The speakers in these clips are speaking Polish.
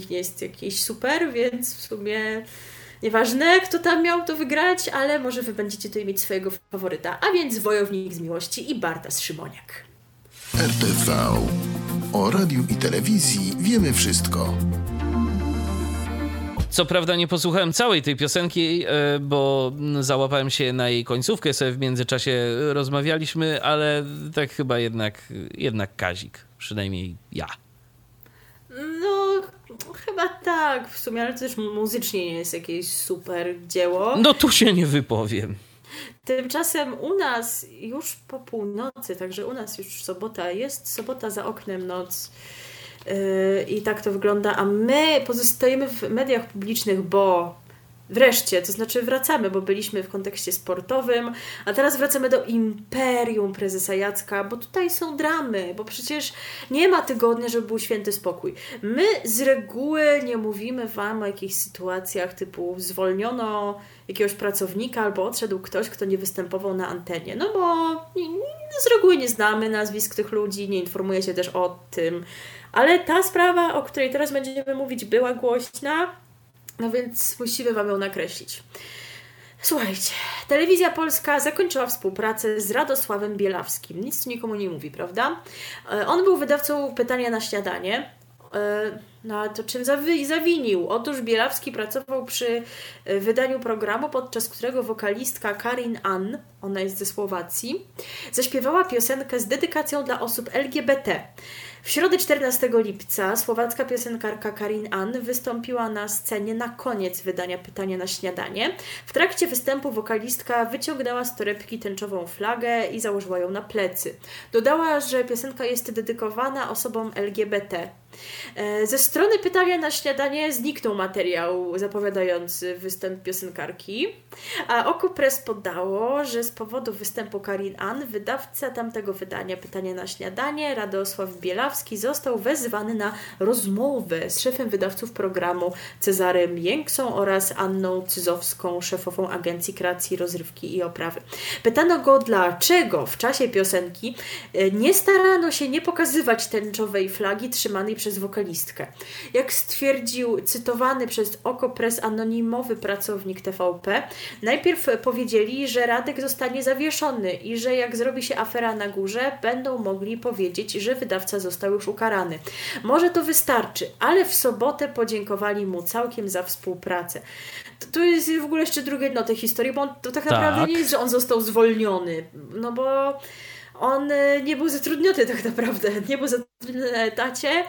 nie jest jakieś super, więc w sumie nieważne, kto tam miał to wygrać, ale może wy będziecie tutaj mieć swojego faworyta. A więc Wojownik z Miłości i Bartas Szymoniak. RTV. O radiu i telewizji wiemy wszystko. Co prawda nie posłuchałem całej tej piosenki, bo załapałem się na jej końcówkę, sobie w międzyczasie rozmawialiśmy, ale tak chyba jednak Kazik, przynajmniej ja. No, chyba tak w sumie, ale to też muzycznie nie jest jakieś super dzieło. No tu się nie wypowiem. Tymczasem u nas już po północy, także u nas już sobota, jest sobota za oknem, noc. I tak to wygląda, a my pozostajemy w mediach publicznych, bo wreszcie, to znaczy wracamy, bo byliśmy w kontekście sportowym, a teraz wracamy do imperium prezesa Jacka, bo tutaj są dramy, bo przecież nie ma tygodnia, żeby był święty spokój. My z reguły nie mówimy wam o jakichś sytuacjach typu zwolniono jakiegoś pracownika albo odszedł ktoś, kto nie występował na antenie, no bo z reguły nie znamy nazwisk tych ludzi, nie informuje się też o tym, ale ta sprawa, o której teraz będziemy mówić, była głośna, no więc musimy wam ją nakreślić. Słuchajcie, Telewizja Polska zakończyła współpracę z Radosławem Bielawskim. Nic tu nikomu nie mówi, prawda? On był wydawcą Pytania na śniadanie. No a to czym zawinił? Otóż Bielawski pracował przy wydaniu programu, podczas którego wokalistka Karin Ann, ona jest ze Słowacji, zaśpiewała piosenkę z dedykacją dla osób LGBT. W środę 14 lipca słowacka piosenkarka Karin Ann wystąpiła na scenie na koniec wydania Pytania na śniadanie. W trakcie występu wokalistka wyciągnęła z torebki tęczową flagę i założyła ją na plecy. Dodała, że piosenka jest dedykowana osobom LGBT. Ze strony Pytania na śniadanie zniknął materiał zapowiadający występ piosenkarki, a Okopres podało, że z powodu występu Karin Ann wydawca tamtego wydania Pytania na śniadanie, Radosław Bielawski, został wezwany na rozmowę z szefem wydawców programu Cezarym Jęksą oraz Anną Cyzowską, szefową Agencji Kreacji, Rozrywki i Oprawy. Pytano go, dlaczego w czasie piosenki nie starano się nie pokazywać tęczowej flagi trzymanej przez wokalistkę. Jak stwierdził cytowany przez Okopres anonimowy pracownik TVP, najpierw powiedzieli, że Radek zostanie zawieszony i że jak zrobi się afera na górze, będą mogli powiedzieć, że wydawca został już ukarany. Może to wystarczy, ale w sobotę podziękowali mu całkiem za współpracę. To jest w ogóle jeszcze drugie dno tej historii, bo to tak naprawdę nie jest, że on został zwolniony, no bo on nie był zatrudniony tak naprawdę, nie był zatrudniony na etacie,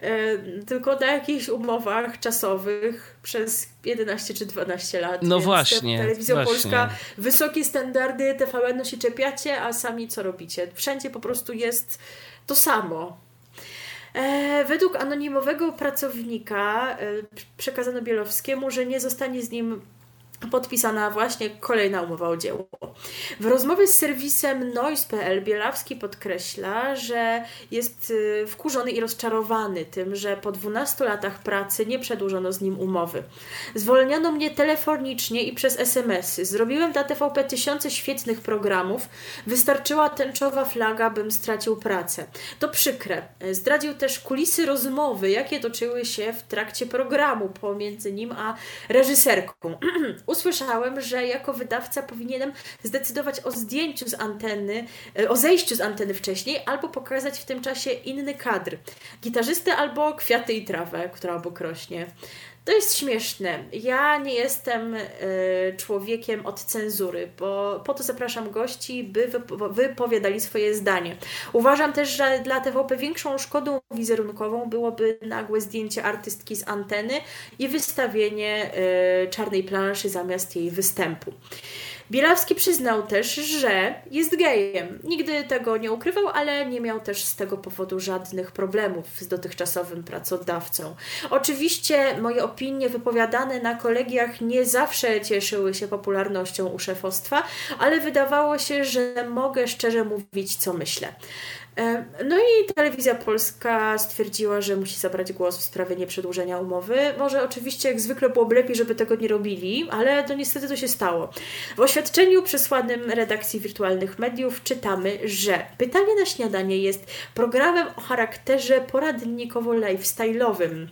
tylko na jakichś umowach czasowych przez 11 czy 12 lat. No więc właśnie. Telewizja Polska, wysokie standardy, TVN-u się czepiacie, a sami co robicie? Wszędzie po prostu jest to samo. Według anonimowego pracownika przekazano Bielowskiemu, że nie zostanie z nim podpisana właśnie kolejna umowa o dzieło. W rozmowie z serwisem Noise.pl Bielawski podkreśla, że jest wkurzony i rozczarowany tym, że po 12 latach pracy nie przedłużono z nim umowy. Zwolniono mnie telefonicznie i przez SMS-y. Zrobiłem dla TVP tysiące świetnych programów. Wystarczyła tęczowa flaga, bym stracił pracę. To przykre. Zdradził też kulisy rozmowy, jakie toczyły się w trakcie programu pomiędzy nim a reżyserką. Usłyszałem, że jako wydawca powinienem zdecydować o zdjęciu z anteny, o zejściu z anteny wcześniej, albo pokazać w tym czasie inny kadr. Gitarzystę albo kwiaty i trawę, która obok rośnie. To jest śmieszne. Ja nie jestem człowiekiem od cenzury, bo po to zapraszam gości, by wypowiadali swoje zdanie. Uważam też, że dla TVP większą szkodą wizerunkową byłoby nagłe zdjęcie artystki z anteny i wystawienie czarnej planszy zamiast jej występu. Bielawski przyznał też, że jest gejem. Nigdy tego nie ukrywał, ale nie miał też z tego powodu żadnych problemów z dotychczasowym pracodawcą. Oczywiście moje opinie wypowiadane na kolegiach nie zawsze cieszyły się popularnością u szefostwa, ale wydawało się, że mogę szczerze mówić, co myślę. No i Telewizja Polska stwierdziła, że musi zabrać głos w sprawie nieprzedłużenia umowy. Może oczywiście jak zwykle byłoby lepiej, żeby tego nie robili, ale no niestety to się stało. W oświadczeniu przesłanym redakcji Wirtualnych Mediów czytamy, że Pytanie na śniadanie jest programem o charakterze poradnikowo-lifestyle'owym.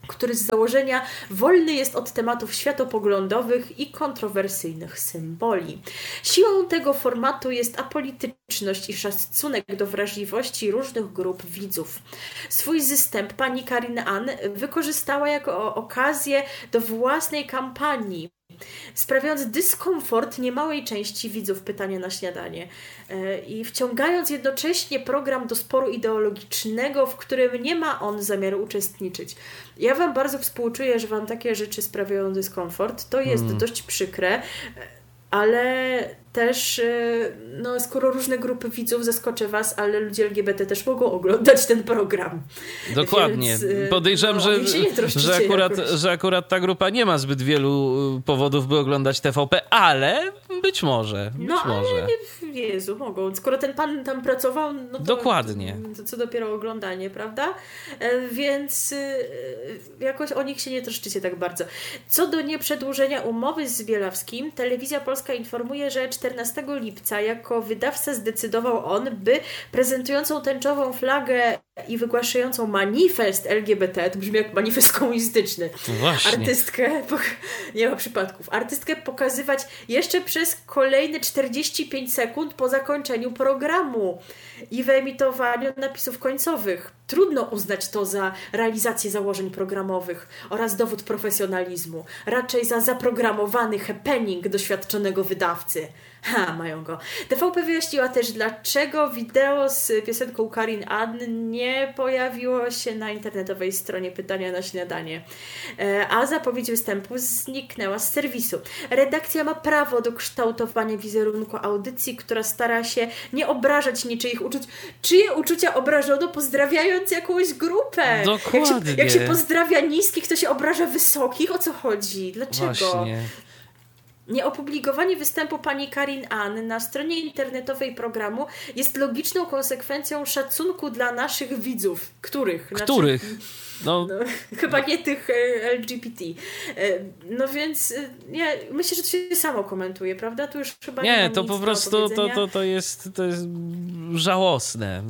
który z założenia wolny jest od tematów światopoglądowych i kontrowersyjnych symboli. Siłą tego formatu jest apolityczność i szacunek do wrażliwości różnych grup widzów. Swój zystęp pani Karin Ann wykorzystała jako okazję do własnej kampanii, sprawiając dyskomfort niemałej części widzów Pytania na śniadanie i wciągając jednocześnie program do sporu ideologicznego, w którym nie ma on zamiaru uczestniczyć. Ja wam bardzo współczuję, że wam takie rzeczy sprawiają dyskomfort. To jest dość przykre, ale też, no, skoro różne grupy widzów, zaskoczę was, ale ludzie LGBT też mogą oglądać ten program. Dokładnie. Więc, podejrzewam, że akurat ta grupa nie ma zbyt wielu powodów, by oglądać TVP, ale być może. Ale Jezu, mogą. Skoro ten pan tam pracował, no to dokładnie. To co dopiero oglądanie, prawda? Więc jakoś o nich się nie troszczycie tak bardzo. Co do nieprzedłużenia umowy z Bielawskim, Telewizja Polska informuje, że 14 lipca jako wydawca zdecydował on, by prezentującą tęczową flagę i wygłaszającą manifest LGBT, to brzmi jak manifest komunistyczny, nie ma przypadków, artystkę pokazywać jeszcze przez kolejne 45 sekund po zakończeniu programu i wyemitowaniu napisów końcowych. Trudno uznać to za realizację założeń programowych oraz dowód profesjonalizmu, raczej za zaprogramowany happening doświadczonego wydawcy. Mają go. TVP wyjaśniła też, dlaczego wideo z piosenką Karin Ann nie pojawiło się na internetowej stronie Pytania na śniadanie, a zapowiedź występu zniknęła z serwisu. Redakcja ma prawo do kształtowania wizerunku audycji, która stara się nie obrażać niczyich uczuć. Czyje uczucia obrażono, pozdrawiając jakąś grupę? Dokładnie. Jak się pozdrawia niskich, to się obraża wysokich? O co chodzi? Dlaczego? Właśnie. Nieopublikowanie występu pani Karin Ann na stronie internetowej programu jest logiczną konsekwencją szacunku dla naszych widzów. Których? No, chyba nie tych LGBT. No więc ja myślę, że to się samo komentuje, prawda? Tu już chyba nie to po prostu to jest żałosne.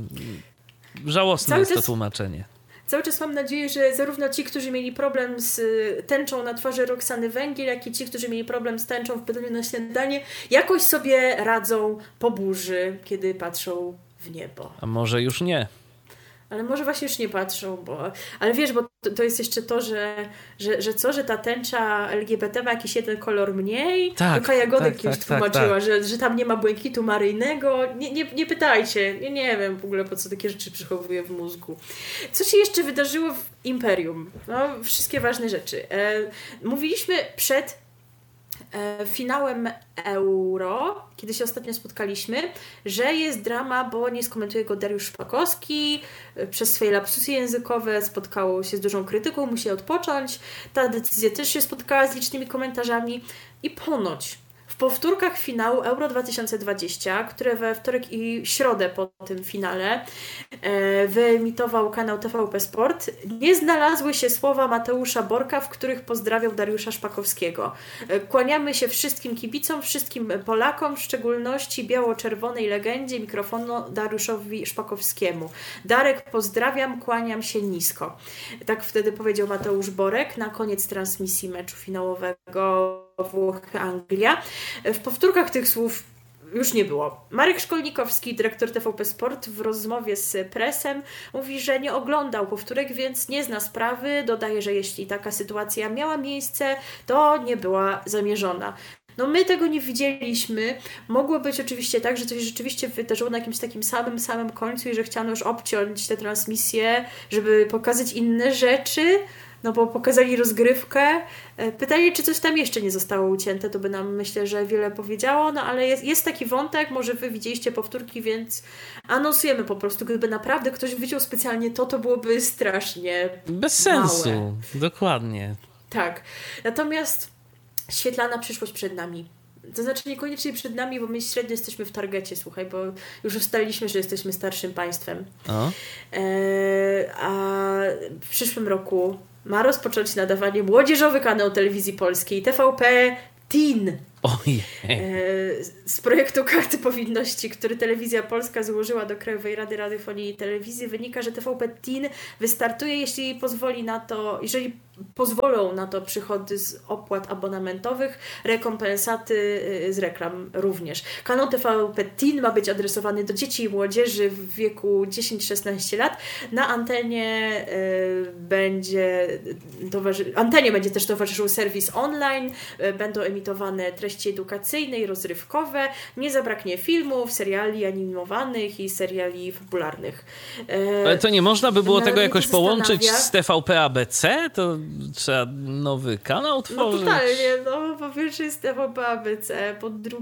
Żałosne jest to tłumaczenie. Cały czas mam nadzieję, że zarówno ci, którzy mieli problem z tęczą na twarzy Roxany Węgiel, jak i ci, którzy mieli problem z tęczą w Pytaniu na śniadanie, jakoś sobie radzą po burzy, kiedy patrzą w niebo. A może już nie. Ale może właśnie już nie patrzą, ale wiesz, bo to jest jeszcze to, że ta tęcza LGBT ma jakiś jeden kolor mniej. Tak, Kaja Godek kiedyś tłumaczyła, że tam nie ma błękitu maryjnego. Nie pytajcie. Nie wiem w ogóle, po co takie rzeczy przechowuję w mózgu. Co się jeszcze wydarzyło w Imperium? No, wszystkie ważne rzeczy. Mówiliśmy przed finałem Euro, kiedy się ostatnio spotkaliśmy, że jest drama, bo nie skomentuje go Dariusz Szpakowski, przez swoje lapsusy językowe spotkało się z dużą krytyką, musi odpocząć. Ta decyzja też się spotkała z licznymi komentarzami i ponoć w powtórkach finału Euro 2020, które we wtorek i środę po tym finale wyemitował kanał TVP Sport, nie znalazły się słowa Mateusza Borka, w których pozdrawiał Dariusza Szpakowskiego. Kłaniamy się wszystkim kibicom, wszystkim Polakom, w szczególności biało-czerwonej legendzie mikrofonu Dariuszowi Szpakowskiemu. Darek, pozdrawiam, kłaniam się nisko. Tak wtedy powiedział Mateusz Borek na koniec transmisji meczu finałowego Włochy-Anglia. W powtórkach tych słów już nie było. Marek Szkolnikowski, dyrektor TVP Sport, w rozmowie z Pressem mówi, że nie oglądał powtórek, więc nie zna sprawy. Dodaje, że jeśli taka sytuacja miała miejsce, to nie była zamierzona. No my tego nie widzieliśmy. Mogło być oczywiście tak, że coś rzeczywiście wydarzyło na jakimś takim samym końcu i że chciano już obciąć tę transmisję, żeby pokazać inne rzeczy, no bo pokazali rozgrywkę. Pytanie, czy coś tam jeszcze nie zostało ucięte, to by nam, myślę, że wiele powiedziało, no ale jest taki wątek, może wy widzieliście powtórki, więc anonsujemy po prostu. Gdyby naprawdę ktoś wyciął specjalnie to byłoby strasznie bez sensu, małe. Dokładnie. Tak, natomiast świetlana przyszłość przed nami. To znaczy niekoniecznie przed nami, bo my średnio jesteśmy w targecie, słuchaj, bo już ustaliliśmy, że jesteśmy starszym państwem. A w przyszłym roku ma rozpocząć nadawanie młodzieżowy kanał telewizji polskiej TVP Teen. Ojej. Z projektu Karty Powinności, który Telewizja Polska złożyła do Krajowej Rady Radiofonii i Telewizji, wynika, że TVP Teen wystartuje, jeżeli pozwolą na to przychody z opłat abonamentowych, rekompensaty z reklam również. Kanał TVP Teen ma być adresowany do dzieci i młodzieży w wieku 10-16 lat. Na antenie będzie też towarzyszył serwis online, będą emitowane treści edukacyjne i rozrywkowe, nie zabraknie filmów, seriali animowanych i seriali fabularnych. Ale to nie można by było tego jakoś połączyć z zastanawia. TVP ABC? To trzeba nowy kanał tworzyć? No totalnie, po pierwsze jest TVP ABC,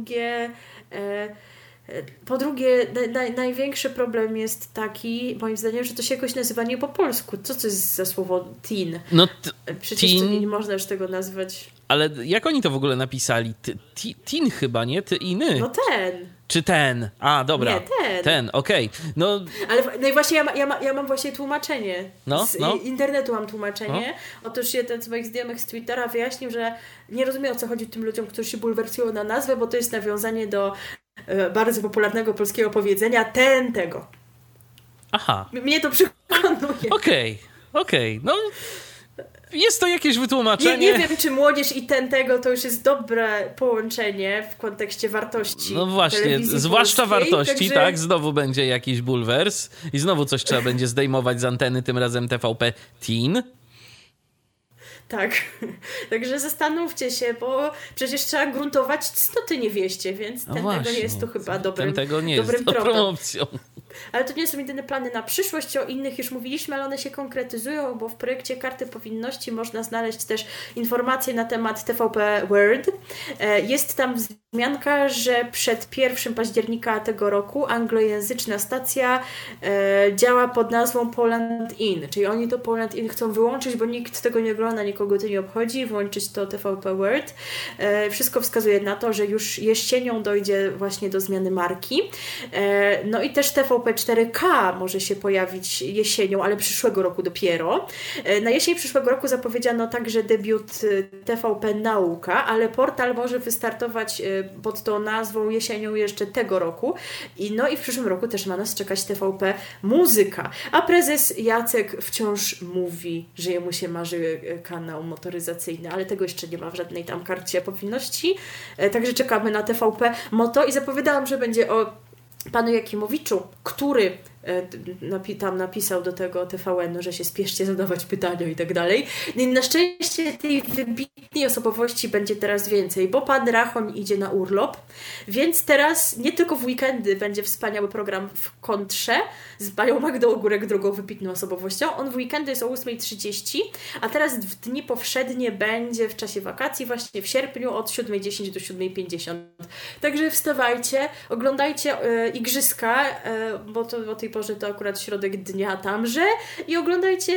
po drugie największy problem jest taki, moim zdaniem, że to się jakoś nazywa nie po polsku. Co to jest za słowo teen? No Przecież teen, nie można już tego nazwać. ale jak oni to w ogóle napisali? Teen chyba, nie? Ty i ny. No ten. Czy ten? A, dobra. Nie, ten. Ten, okej. No, No i właśnie ja mam właśnie tłumaczenie. Z No. internetu mam tłumaczenie. Otóż jeden z moich znajomych z Twittera wyjaśnił, że nie rozumie, o co chodzi tym ludziom, którzy się bulwersują na nazwę, bo to jest nawiązanie do bardzo popularnego polskiego powiedzenia ten tego. aha. Mnie to przekonuje. Okej. No, jest to jakieś wytłumaczenie. Nie wiem, czy młodzież i ten tego to już jest dobre połączenie w kontekście wartości. No właśnie, zwłaszcza polskiej, wartości, także... tak? Znowu będzie jakiś bulwers i znowu coś trzeba będzie zdejmować z anteny, tym razem TVP Teen. Tak, także zastanówcie się, bo przecież trzeba gruntować cnoty niewieście, więc No ten właśnie, tego nie jest to chyba dobrym tego nie jest dobrą tropem. opcją. Ale to nie są jedyne plany na przyszłość, o innych już mówiliśmy, ale one się konkretyzują, bo w projekcie Karty Powinności można znaleźć też informacje na temat TVP World. Jest tam wzmianka, że przed 1 października tego roku anglojęzyczna stacja działa pod nazwą Poland In, czyli oni to Poland In chcą wyłączyć, bo nikt tego nie ogląda, nikogo to nie obchodzi, włączyć to TVP World. Wszystko wskazuje na to, że już jesienią dojdzie właśnie do zmiany marki. No i też TVP 4K może się pojawić jesienią, ale przyszłego roku dopiero. Na jesień przyszłego roku zapowiedziano także debiut TVP Nauka, ale portal może wystartować pod tą nazwą jesienią jeszcze tego roku. No i w przyszłym roku też ma nas czekać TVP Muzyka. A prezes Jacek wciąż mówi, że jemu się marzy kanał motoryzacyjny, ale tego jeszcze nie ma w żadnej tam karcie powinności. Także czekamy na TVP Moto i zapowiadałam, że będzie o panu Jakimowiczu, który tam napisał do tego TVN-u, że się spieszcie zadawać pytania i tak dalej. Na szczęście tej wybitnej osobowości będzie teraz więcej, bo pan Rachoń idzie na urlop, więc teraz nie tylko w weekendy będzie wspaniały program w kontrze z panią Magdą Ogórek, drugą wybitną osobowością. On w weekendy jest o 8:30, a teraz w dni powszednie będzie w czasie wakacji, właśnie w sierpniu od 7:10 do 7:50. Także wstawajcie, oglądajcie igrzyska, bo to o tej porze to akurat środek dnia tamże i oglądajcie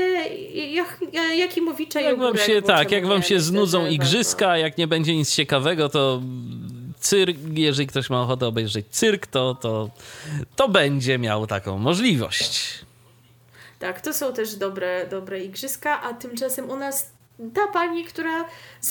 Jakimowicza i Ogórek. Jak wam się znudzą igrzyska, jak nie będzie nic ciekawego, to cyrk, jeżeli ktoś ma ochotę obejrzeć cyrk, to będzie miał taką możliwość. Tak, to są też dobre igrzyska, a tymczasem u nas ta pani, która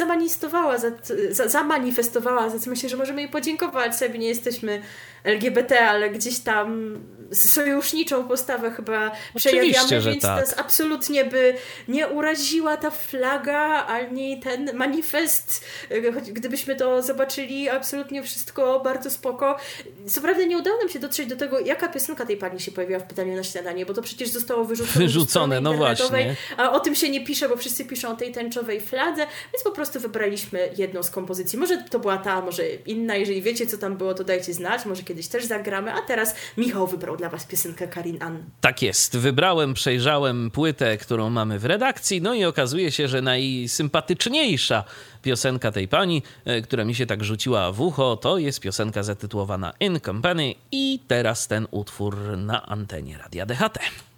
zamanifestowała, za co myślę, że możemy jej podziękować, sobie nie jesteśmy LGBT, ale gdzieś tam sojuszniczą postawę chyba przejawiamy, że więc tak. nas absolutnie by nie uraziła ta flaga, ani ten manifest. Gdybyśmy to zobaczyli, absolutnie wszystko bardzo spoko. Co prawda nie udało nam się dotrzeć do tego, jaka piosenka tej pani się pojawiła w pytaniu na śniadanie, bo to przecież zostało wyrzucone no właśnie. A o tym się nie pisze, bo wszyscy piszą o tej tęczowej fladze, więc po prostu wybraliśmy jedną z kompozycji. Może to była ta, może inna. Jeżeli wiecie, co tam było, to dajcie znać. Może kiedyś też zagramy. A teraz Michał wybrał dla was piosenkę Karin Ann. Tak jest. Przejrzałem płytę, którą mamy w redakcji, no i okazuje się, że najsympatyczniejsza piosenka tej pani, która mi się tak rzuciła w ucho, to jest piosenka zatytułowana In Company i teraz ten utwór na antenie Radia DHT.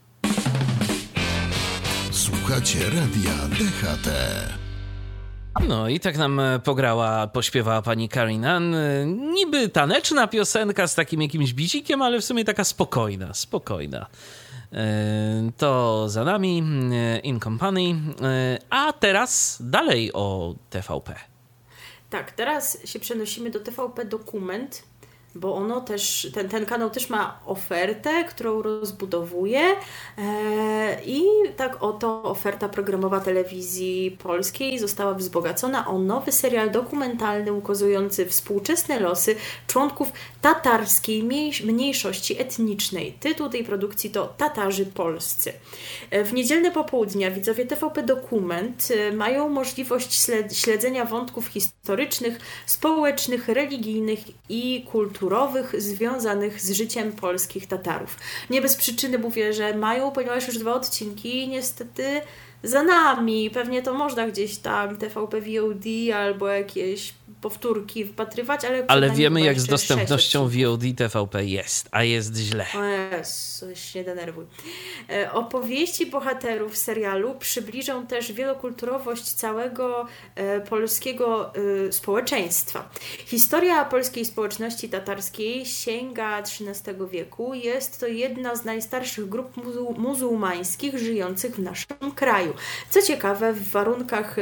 Słuchacie Radia DHT. No i tak nam pośpiewała pani Karin Ann. Niby taneczna piosenka z takim jakimś bicikiem, ale w sumie taka spokojna. To za nami In Company. A teraz dalej o TVP. Tak, teraz się przenosimy do TVP Dokument, bo ono też, ten kanał też ma ofertę, którą rozbudowuje i tak oto oferta programowa telewizji polskiej została wzbogacona o nowy serial dokumentalny ukazujący współczesne losy członków tatarskiej mniejszości etnicznej. Tytuł tej produkcji to Tatarzy Polscy. W niedzielne popołudnia widzowie TVP Dokument mają możliwość śledzenia wątków historycznych, społecznych, religijnych i kulturowych związanych z życiem polskich Tatarów. Nie bez przyczyny mówię, że mają, ponieważ już 2 odcinki niestety za nami. Pewnie to można gdzieś tam TVP VOD albo jakieś powtórki wpatrywać, ale wiemy, jak z dostępnością VOD TVP jest, a jest źle. O Jezu, się nie denerwuj. Opowieści bohaterów serialu przybliżą też wielokulturowość całego polskiego społeczeństwa. Historia polskiej społeczności tatarskiej sięga XIII wieku. Jest to jedna z najstarszych grup muzułmańskich żyjących w naszym kraju. Co ciekawe, w warunkach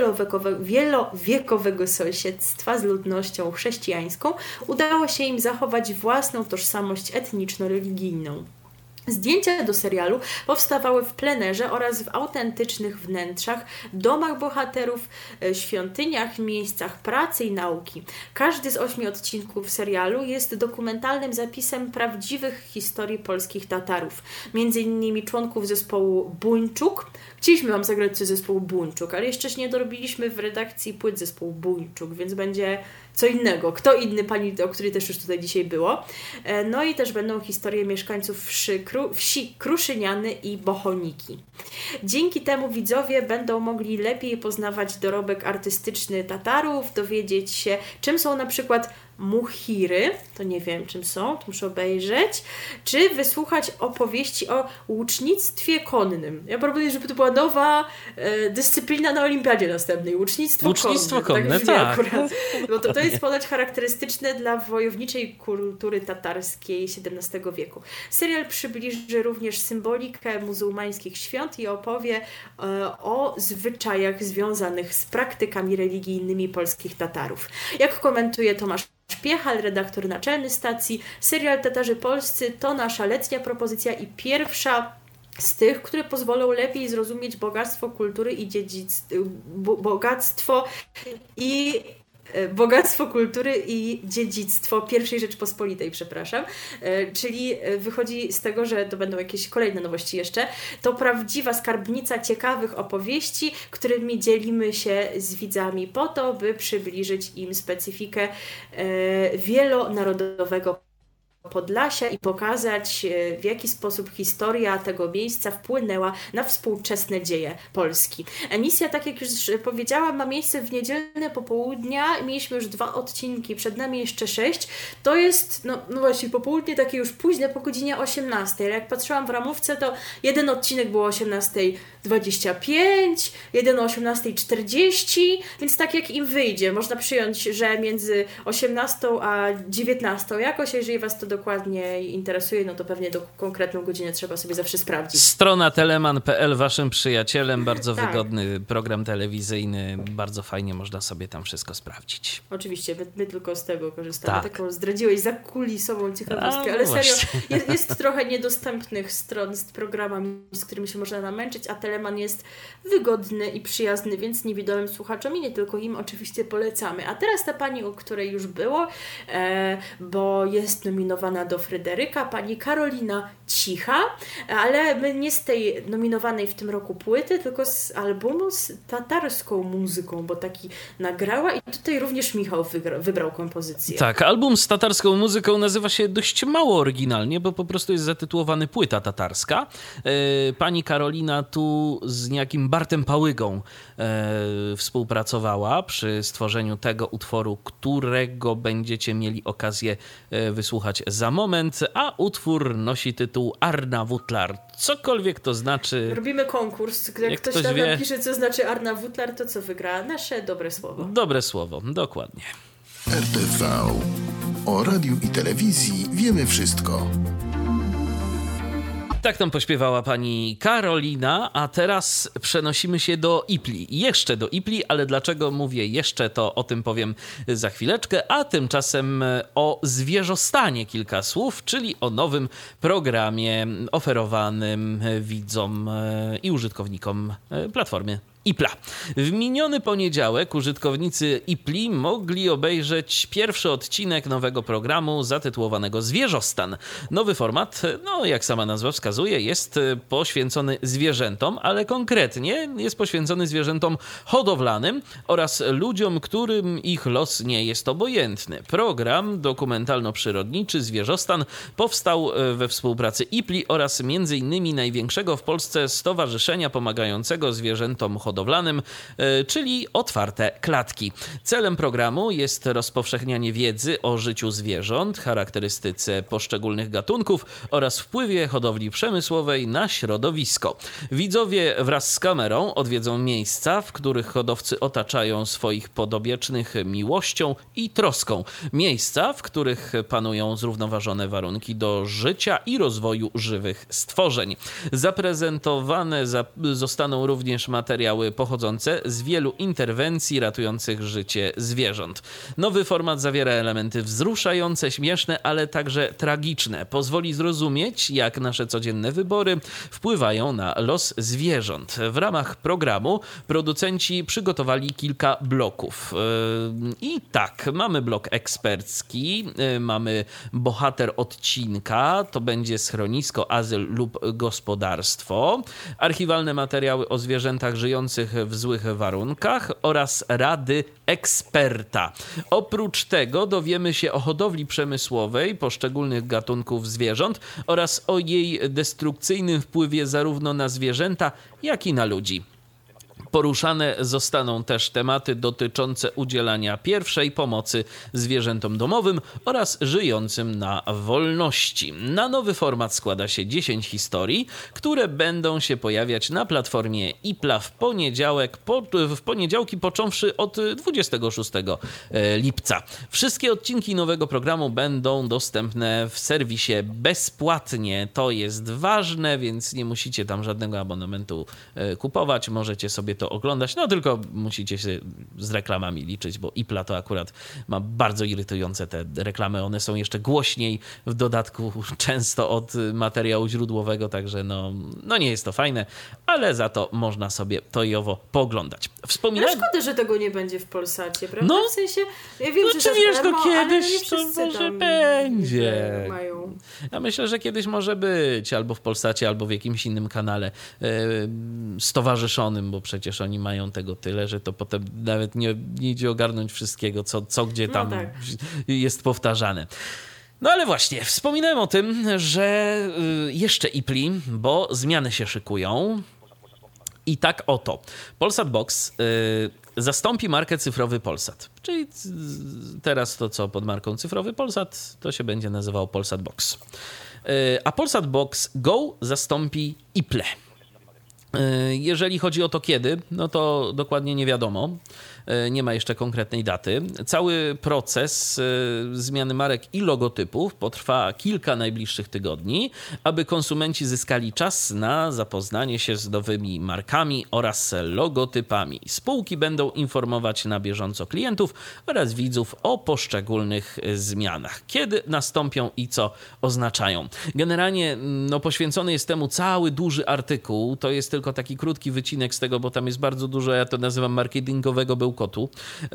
wielowiekowego sąsiedztwa z ludnością chrześcijańską udało się im zachować własną tożsamość etniczno-religijną. Zdjęcia do serialu powstawały w plenerze oraz w autentycznych wnętrzach, domach bohaterów, świątyniach, miejscach pracy i nauki. Każdy z 8 odcinków serialu jest dokumentalnym zapisem prawdziwych historii polskich Tatarów. Między innymi członków zespołu Buńczuk. Chcieliśmy Wam zagrać coś zespołu Buńczuk, ale jeszcze nie dorobiliśmy w redakcji płyt zespołu Buńczuk, więc będzie co innego. Kto inny, pani, o której też już tutaj dzisiaj było. No i też będą historie mieszkańców wsi Kruszyniany i Bochoniki. Dzięki temu widzowie będą mogli lepiej poznawać dorobek artystyczny Tatarów, dowiedzieć się, czym są na przykład muhiry, to nie wiem czym są, to muszę obejrzeć, czy wysłuchać opowieści o łucznictwie konnym. Ja proponuję, żeby to była nowa dyscyplina na olimpiadzie następnej. Łucznictwo konne, tak. No to jest ponoć charakterystyczne dla wojowniczej kultury tatarskiej XVII wieku. Serial przybliży również symbolikę muzułmańskich świąt i opowie o zwyczajach związanych z praktykami religijnymi polskich Tatarów. Jak komentuje Tomasz Piechal, redaktor naczelny stacji, serial Tatarzy Polscy to nasza letnia propozycja i pierwsza z tych, które pozwolą lepiej zrozumieć bogactwo kultury i bogactwo kultury i dziedzictwo I Rzeczpospolitej, czyli wychodzi z tego, że to będą jakieś kolejne nowości jeszcze. To prawdziwa skarbnica ciekawych opowieści, którymi dzielimy się z widzami po to, by przybliżyć im specyfikę wielonarodowego Podlasia i pokazać, w jaki sposób historia tego miejsca wpłynęła na współczesne dzieje Polski. Emisja, tak jak już powiedziałam, ma miejsce w niedzielne popołudnia. Mieliśmy już 2 odcinki, przed nami jeszcze 6. To jest, no właśnie, popołudnie takie już późne, po godzinie 18. Ale jak patrzyłam w ramówce, to jeden odcinek było o 18:25, jeden o 18:40, więc tak jak im wyjdzie. Można przyjąć, że między 18 a 19 jakoś, jeżeli Was to dokładnie interesuje, no to pewnie do konkretną godzinę trzeba sobie zawsze sprawdzić. Strona teleman.pl, waszym przyjacielem, bardzo wygodny program telewizyjny, bardzo fajnie można sobie tam wszystko sprawdzić. Oczywiście, my tylko z tego korzystamy. Tak. Taką zdradziłeś zakulisową ciekawostkę, ale serio, jest trochę niedostępnych stron z programami, z którymi się można namęczyć, a Teleman jest wygodny i przyjazny, więc niewidomym słuchaczom i nie tylko im oczywiście polecamy. A teraz ta pani, o której już było, bo jest nominowana do Fryderyka, pani Karolina Cicha, ale my nie z tej nominowanej w tym roku płyty, tylko z albumu z tatarską muzyką, bo taki nagrała i tutaj również Michał wybrał kompozycję. Tak, album z tatarską muzyką nazywa się dość mało oryginalnie, bo po prostu jest zatytułowany Płyta tatarska. Pani Karolina tu z niejakim Bartem Pałygą współpracowała przy stworzeniu tego utworu, którego będziecie mieli okazję wysłuchać za moment, a utwór nosi tytuł Arnavutlar. Cokolwiek to znaczy. Robimy konkurs. Jak ktoś tam napisze, co znaczy Arnavutlar, to co wygra? Nasze dobre słowo. Dobre słowo, dokładnie. RTV. O radiu i telewizji wiemy wszystko. Tak tam pośpiewała pani Karolina, a teraz przenosimy się do Ipli. Jeszcze do Ipli, ale dlaczego mówię jeszcze, to o tym powiem za chwileczkę, a tymczasem o zwierzostanie kilka słów, czyli o nowym programie oferowanym widzom i użytkownikom platformy Ipla. W miniony poniedziałek użytkownicy Ipli mogli obejrzeć pierwszy odcinek nowego programu zatytułowanego Zwierzostan. Nowy format, no jak sama nazwa wskazuje, jest poświęcony zwierzętom, ale konkretnie jest poświęcony zwierzętom hodowlanym oraz ludziom, którym ich los nie jest obojętny. Program dokumentalno-przyrodniczy Zwierzostan powstał we współpracy Ipli oraz m.in. największego w Polsce stowarzyszenia pomagającego zwierzętom hodowlanym, czyli Otwarte Klatki. Celem programu jest rozpowszechnianie wiedzy o życiu zwierząt, charakterystyce poszczególnych gatunków oraz wpływie hodowli przemysłowej na środowisko. Widzowie wraz z kamerą odwiedzą miejsca, w których hodowcy otaczają swoich podobiecznych miłością i troską. Miejsca, w których panują zrównoważone warunki do życia i rozwoju żywych stworzeń. Zaprezentowane zostaną również materiały pochodzące z wielu interwencji ratujących życie zwierząt. Nowy format zawiera elementy wzruszające, śmieszne, ale także tragiczne. Pozwoli zrozumieć, jak nasze codzienne wybory wpływają na los zwierząt. W ramach programu producenci przygotowali kilka bloków. I tak, mamy blok ekspercki, mamy bohater odcinka, to będzie schronisko, azyl lub gospodarstwo, archiwalne materiały o zwierzętach żyjących w złych warunkach oraz rady eksperta. Oprócz tego dowiemy się o hodowli przemysłowej poszczególnych gatunków zwierząt oraz o jej destrukcyjnym wpływie zarówno na zwierzęta, jak i na ludzi. Poruszane zostaną też tematy dotyczące udzielania pierwszej pomocy zwierzętom domowym oraz żyjącym na wolności. Na nowy format składa się 10 historii, które będą się pojawiać na platformie Ipla w poniedziałki począwszy od 26 lipca. Wszystkie odcinki nowego programu będą dostępne w serwisie bezpłatnie. To jest ważne, więc nie musicie tam żadnego abonamentu kupować. Możecie sobie to oglądać, no tylko musicie się z reklamami liczyć, bo Ipla to akurat ma bardzo irytujące te reklamy. One są jeszcze głośniej w dodatku często od materiału źródłowego, także no nie jest to fajne, ale za to można sobie to i owo pooglądać. Wspominałem... No szkoda, że tego nie będzie w Polsacie, prawda? No, w sensie, ja wiem, no, że czy wiesz, darmo, kiedyś to może będzie. Mają. Ja myślę, że kiedyś może być albo w Polsacie, albo w jakimś innym kanale stowarzyszonym, bo przecież oni mają tego tyle, że to potem nawet nie idzie ogarnąć wszystkiego, co gdzie tam jest powtarzane. No ale właśnie, wspominałem o tym, że jeszcze Ipli, bo zmiany się szykują. I tak oto, Polsat Box zastąpi markę Cyfrowy Polsat. Czyli teraz to, co pod marką Cyfrowy Polsat, to się będzie nazywało Polsat Box. A Polsat Box Go zastąpi Iple. Jeżeli chodzi o to kiedy, no to dokładnie nie wiadomo. Nie ma jeszcze konkretnej daty. Cały proces zmiany marek i logotypów potrwa kilka najbliższych tygodni, aby konsumenci zyskali czas na zapoznanie się z nowymi markami oraz logotypami. Spółki będą informować na bieżąco klientów oraz widzów o poszczególnych zmianach. Kiedy nastąpią i co oznaczają. Generalnie poświęcony jest temu cały duży artykuł. To jest tylko taki krótki wycinek z tego, bo tam jest bardzo dużo, ja to nazywam marketingowego bełkotu.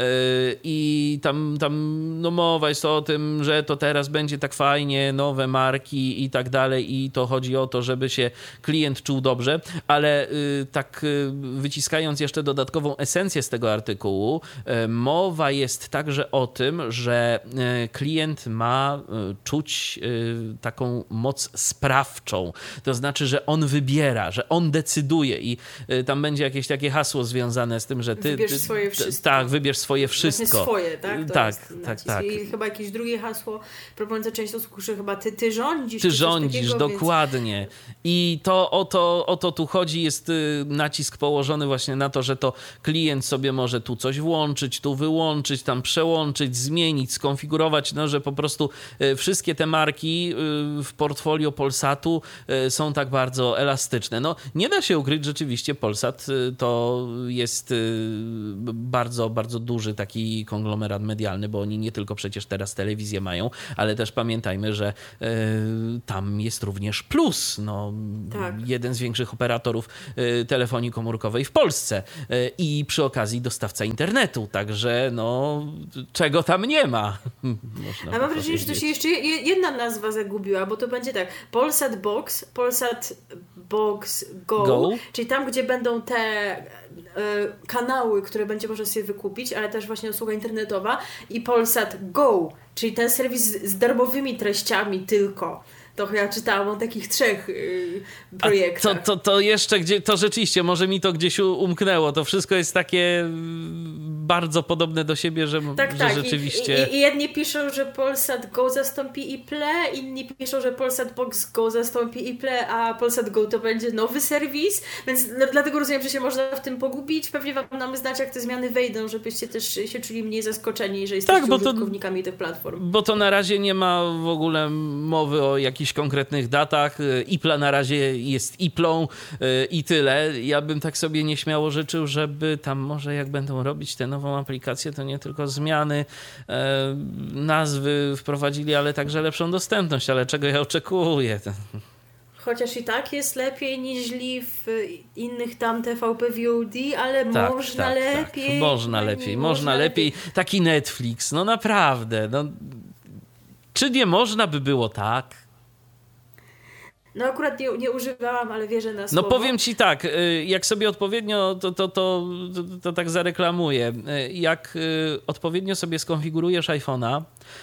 I tam mowa jest o tym, że to teraz będzie tak fajnie, nowe marki i tak dalej, i to chodzi o to, żeby się klient czuł dobrze, ale tak wyciskając jeszcze dodatkową esencję z tego artykułu, mowa jest także o tym, że klient ma czuć taką moc sprawczą, to znaczy, że on wybiera, że on decyduje, decyduje i tam będzie jakieś takie hasło związane z tym, że ty... Wybierz swoje wszystko. Tak, wybierz swoje wszystko. Swoje, tak? To tak. I chyba jakieś drugie hasło proponujące część osób, że chyba ty rządzisz. Ty rządzisz, takiego, dokładnie. Więc... I to o to tu chodzi, jest nacisk położony właśnie na to, że to klient sobie może tu coś włączyć, tu wyłączyć, tam przełączyć, zmienić, skonfigurować, no, że po prostu wszystkie te marki w portfolio Polsatu są tak bardzo elastyczne. No, nie da się ukryć, rzeczywiście Polsat to jest bardzo, bardzo duży taki konglomerat medialny, bo oni nie tylko przecież teraz telewizję mają, ale też pamiętajmy, że tam jest również Plus, no, tak. Jeden z większych operatorów telefonii komórkowej w Polsce i przy okazji dostawca internetu, także no, czego tam nie ma. A mam wrażenie, że to się jeszcze jedna nazwa zagubiła, bo to będzie tak, Polsat Box, Polsat Box Go, czyli tam, gdzie będą te kanały, które będzie można sobie wykupić, ale też właśnie usługa internetowa, i Polsat Go, czyli ten serwis z darmowymi treściami tylko. To ja czytałam o takich 3 projektach. To jeszcze to rzeczywiście, może mi to gdzieś umknęło. To wszystko jest takie bardzo podobne do siebie, że rzeczywiście... I jedni piszą, że Polsat Go zastąpi iPlay, inni piszą, że Polsat Box Go zastąpi iPlay, a Polsat Go to będzie nowy serwis, więc dlatego rozumiem, że się można w tym pogubić. Pewnie wam damy znać, jak te zmiany wejdą, żebyście też się czuli mniej zaskoczeni, że jesteście użytkownikami tych platform. Bo to na razie nie ma w ogóle mowy o jakichś konkretnych datach. IPLA na razie jest IPLą i tyle. Ja bym tak sobie nieśmiało życzył, żeby tam może jak będą robić tę nową aplikację, to nie tylko zmiany nazwy wprowadzili, ale także lepszą dostępność. Ale czego ja oczekuję? Chociaż i tak jest lepiej niż w innych tam TVP VOD, ale można lepiej. Tak. Można lepiej. Taki Netflix, no naprawdę. No. Czy nie można by było tak? No akurat nie używałam, ale wierzę na słowo. No powiem ci tak, jak sobie odpowiednio, to tak zareklamuję, jak odpowiednio sobie skonfigurujesz iPhone'a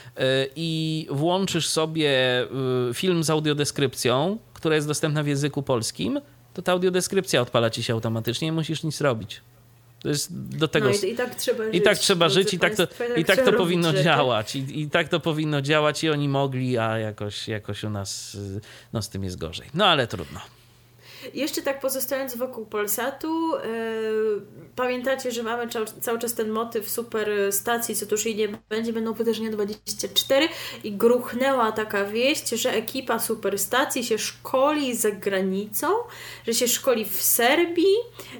i włączysz sobie film z audiodeskrypcją, która jest dostępna w języku polskim, to ta audiodeskrypcja odpala ci się automatycznie, nie musisz nic robić. To jest do tego... No i tak trzeba żyć. I tak trzeba żyć i tak to powinno działać. I tak to powinno działać i oni mogli, a jakoś u nas no, z tym jest gorzej. No ale trudno. Jeszcze tak pozostając wokół Polsatu, pamiętacie, że mamy cały czas ten motyw super stacji, co tu już jej nie będzie, będą wydarzenia 24 i gruchnęła taka wieść, że ekipa superstacji się szkoli za granicą, że się szkoli w Serbii,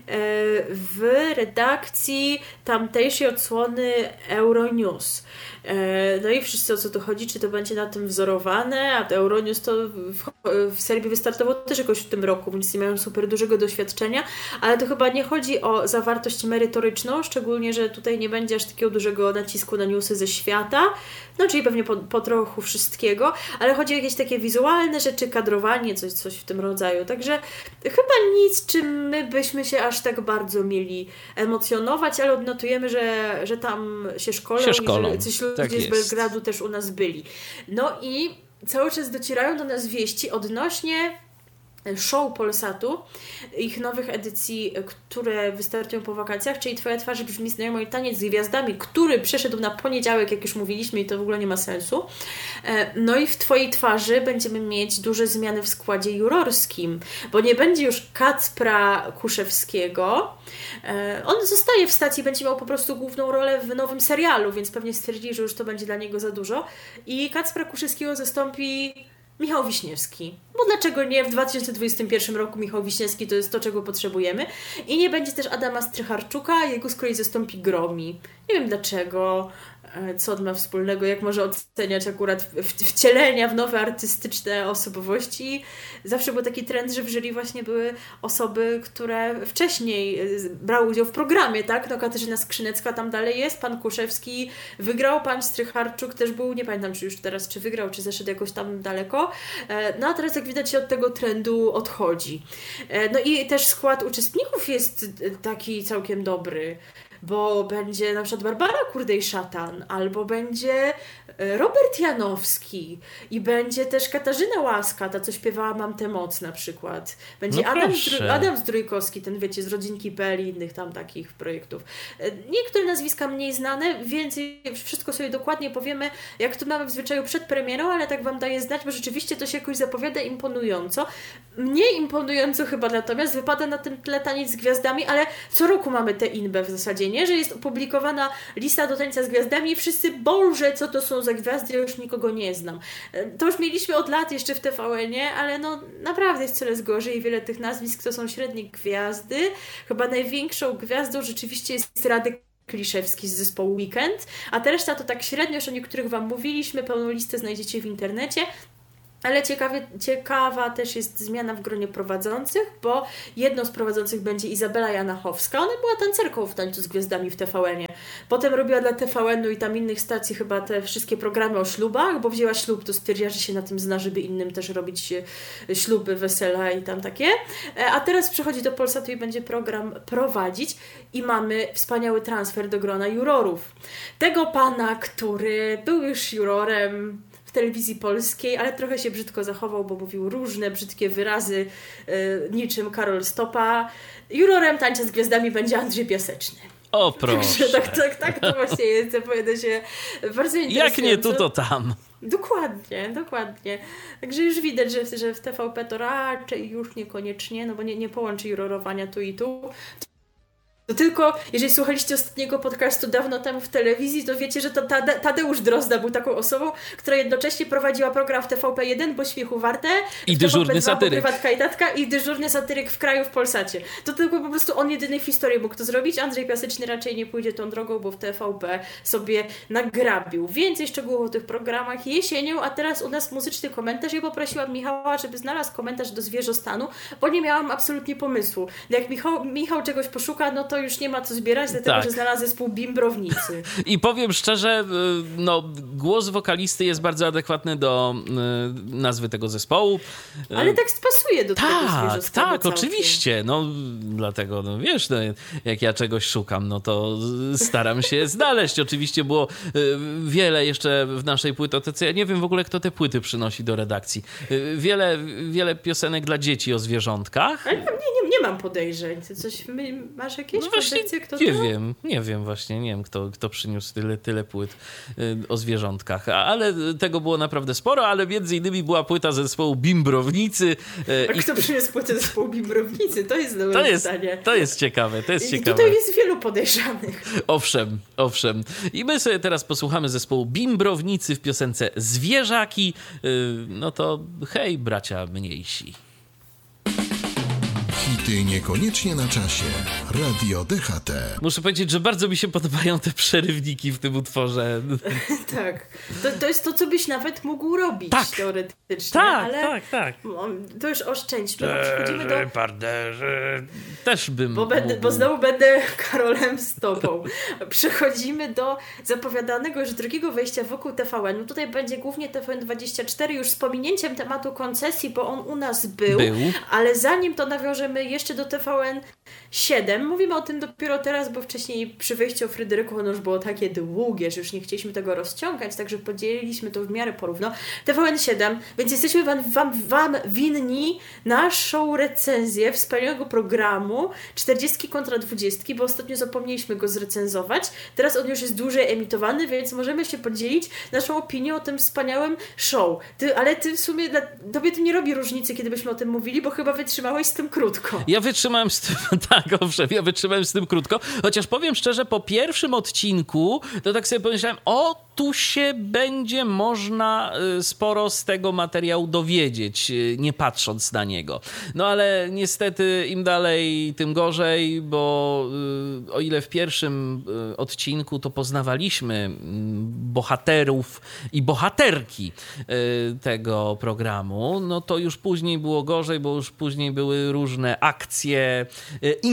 w redakcji tamtejszej odsłony Euronews. No i wszyscy, o co tu chodzi, czy to będzie na tym wzorowane, a to Euronews to w Serbii wystartował też jakoś w tym roku, więc nie mają super dużego doświadczenia, ale to chyba nie chodzi o zawartość merytoryczną, szczególnie, że tutaj nie będzie aż takiego dużego nacisku na newsy ze świata, no czyli pewnie po trochu wszystkiego, ale chodzi o jakieś takie wizualne rzeczy, kadrowanie, coś w tym rodzaju, także chyba nic, czym my byśmy się aż tak bardzo mieli emocjonować, ale odnotujemy, że tam się szkolą i że coś ludzie z Belgradu też u nas byli. No i cały czas docierają do nas wieści odnośnie show Polsatu, ich nowych edycji, które wystartują po wakacjach, czyli Twoja twarz brzmi znajomo i taniec z gwiazdami, który przeszedł na poniedziałek, jak już mówiliśmy, i to w ogóle nie ma sensu. No i w Twojej twarzy będziemy mieć duże zmiany w składzie jurorskim, bo nie będzie już Kacpra Kuszewskiego. On zostaje w stacji, będzie miał po prostu główną rolę w nowym serialu, więc pewnie stwierdzili, że już to będzie dla niego za dużo. I Kacpra Kuszewskiego zastąpi Michał Wiśniewski. Bo dlaczego nie? W 2021 roku Michał Wiśniewski to jest to, czego potrzebujemy. I nie będzie też Adama Strycharczuka, jego z kolei zastąpi Gromi. Nie wiem dlaczego, co on ma wspólnego, jak może oceniać akurat wcielenia w nowe artystyczne osobowości. Zawsze był taki trend, że w jury właśnie były osoby, które wcześniej brały udział w programie, tak? No Katarzyna Skrzynecka tam dalej jest, pan Kuszewski wygrał, pan Strycharczuk też był, nie pamiętam czy już teraz, czy wygrał, czy zeszedł jakoś tam daleko. No a teraz jak widać się od tego trendu odchodzi. No i też skład uczestników jest taki całkiem dobry, bo będzie na przykład Barbara Kurdej-Szatan, albo będzie Robert Janowski i będzie też Katarzyna Łaska, ta co śpiewała Mam tę moc na przykład. Będzie Adam Zdrójkowski, ten wiecie, z Rodzinki.pl i innych tam takich projektów. Niektóre nazwiska mniej znane, więcej, wszystko sobie dokładnie powiemy, jak to mamy w zwyczaju przed premierą, ale tak wam daję znać, bo rzeczywiście to się jakoś zapowiada imponująco. Mniej imponująco chyba natomiast wypada na tym tle Taniec z Gwiazdami, ale co roku mamy tę inbę w zasadzie, nie? Że jest opublikowana lista do Tańca z Gwiazdami i wszyscy, Boże, co to są za gwiazdy, ja już nikogo nie znam. To już mieliśmy od lat jeszcze w TVN-ie, ale no naprawdę jest coraz gorzej i wiele tych nazwisk to są średnie gwiazdy. Chyba największą gwiazdą rzeczywiście jest Radek Kliszewski z zespołu Weekend, a ta reszta to tak średnio, już o niektórych wam mówiliśmy, pełną listę znajdziecie w internecie. Ale ciekawa też jest zmiana w gronie prowadzących, bo jedną z prowadzących będzie Izabela Janachowska. Ona była tancerką w Tańcu z Gwiazdami w TVN-ie. Potem robiła dla TVN-u i tam innych stacji chyba te wszystkie programy o ślubach, bo wzięła ślub, to stwierdziła, że się na tym zna, żeby innym też robić śluby, wesela i tam takie. A teraz przychodzi do Polsatu i będzie program prowadzić i mamy wspaniały transfer do grona jurorów. Tego pana, który był już jurorem telewizji polskiej, ale trochę się brzydko zachował, bo mówił różne brzydkie wyrazy, niczym Karol Stopa. Jurorem Tańca z Gwiazdami będzie Andrzej Piaseczny. O proszę. Tak to właśnie jest. Zapowiada się bardzo interesująco. Jak nie tu, to tam. Dokładnie. Także już widać, że w TVP to raczej już niekoniecznie, no bo nie połączy jurorowania tu i tu. To tylko, jeżeli słuchaliście ostatniego podcastu dawno temu w telewizji, to wiecie, że to Tadeusz Drozda był taką osobą, która jednocześnie prowadziła program w TVP1, bo śmiechu warte, i dyżurny satyryk. Prywatka i tatka, i dyżurny satyryk w kraju w Polsacie. To tylko po prostu on jedyny w historii mógł to zrobić. Andrzej Piaseczny raczej nie pójdzie tą drogą, bo w TVP sobie nagrabił. Więcej szczegółów o tych programach jesienią, a teraz u nas muzyczny komentarz. Ja poprosiłam Michała, żeby znalazł komentarz do Zwierzostanu, bo nie miałam absolutnie pomysłu. Jak Michał czegoś poszuka, no to już nie ma co zbierać, dlatego że znalazł zespół Bimbrownicy. I powiem szczerze, no, głos wokalisty jest bardzo adekwatny do nazwy tego zespołu. Ale tekst pasuje do tego Zwierzostanu. Tak, oczywiście. No, dlatego, no wiesz, no, jak ja czegoś szukam, no to staram się znaleźć. Oczywiście było wiele jeszcze w naszej płytotece. Ja nie wiem w ogóle, kto te płyty przynosi do redakcji. Wiele piosenek dla dzieci o zwierzątkach. Ale nie mam podejrzeń. Ty coś masz jakieś? No właśnie, nie wiem właśnie, nie wiem kto przyniósł tyle płyt o zwierzątkach, ale tego było naprawdę sporo, ale między innymi była płyta zespołu Bimbrownicy. A kto przyniósł płytę zespołu Bimbrownicy? To jest dobre pytanie. To jest ciekawe, Tutaj jest wielu podejrzanych. Owszem. I my sobie teraz posłuchamy zespołu Bimbrownicy w piosence Zwierzaki. No to hej, bracia mniejsi. Hity niekoniecznie na czasie. Radio DHT. Muszę powiedzieć, że bardzo mi się podobają te przerywniki w tym utworze. Tak. To jest to, co byś nawet mógł robić teoretycznie. Tak. To już oszczędźmy. Przechodzimy do... Też bym bo znowu będę Karolem Stopą. Przechodzimy do zapowiadanego już drugiego wejścia wokół TVN. No tutaj będzie głównie TVN24 już z pominięciem tematu koncesji, bo on u nas był. Ale zanim to nawiążemy jeszcze do TVN7. Mówimy o tym dopiero teraz, bo wcześniej przy wyjściu o Fryderyku ono już było takie długie, że już nie chcieliśmy tego rozciągać, także podzieliliśmy to w miarę porówno. TVN7, więc jesteśmy wam winni naszą recenzję wspaniałego programu 40 kontra 20, bo ostatnio zapomnieliśmy go zrecenzować. Teraz on już jest dłużej emitowany, więc możemy się podzielić naszą opinią o tym wspaniałym show. Ale ty w sumie, tobie to nie robi różnicy, kiedy byśmy o tym mówili, bo chyba wytrzymałeś z tym krótko. Ja wytrzymałem z tym, wytrzymałem z tym krótko, chociaż powiem szczerze, po pierwszym odcinku to tak sobie pomyślałem, tu się będzie można sporo z tego materiału dowiedzieć, nie patrząc na niego. No ale niestety im dalej, tym gorzej, bo o ile w pierwszym odcinku to poznawaliśmy bohaterów i bohaterki tego programu, no to już później było gorzej, bo już później były różne akcje,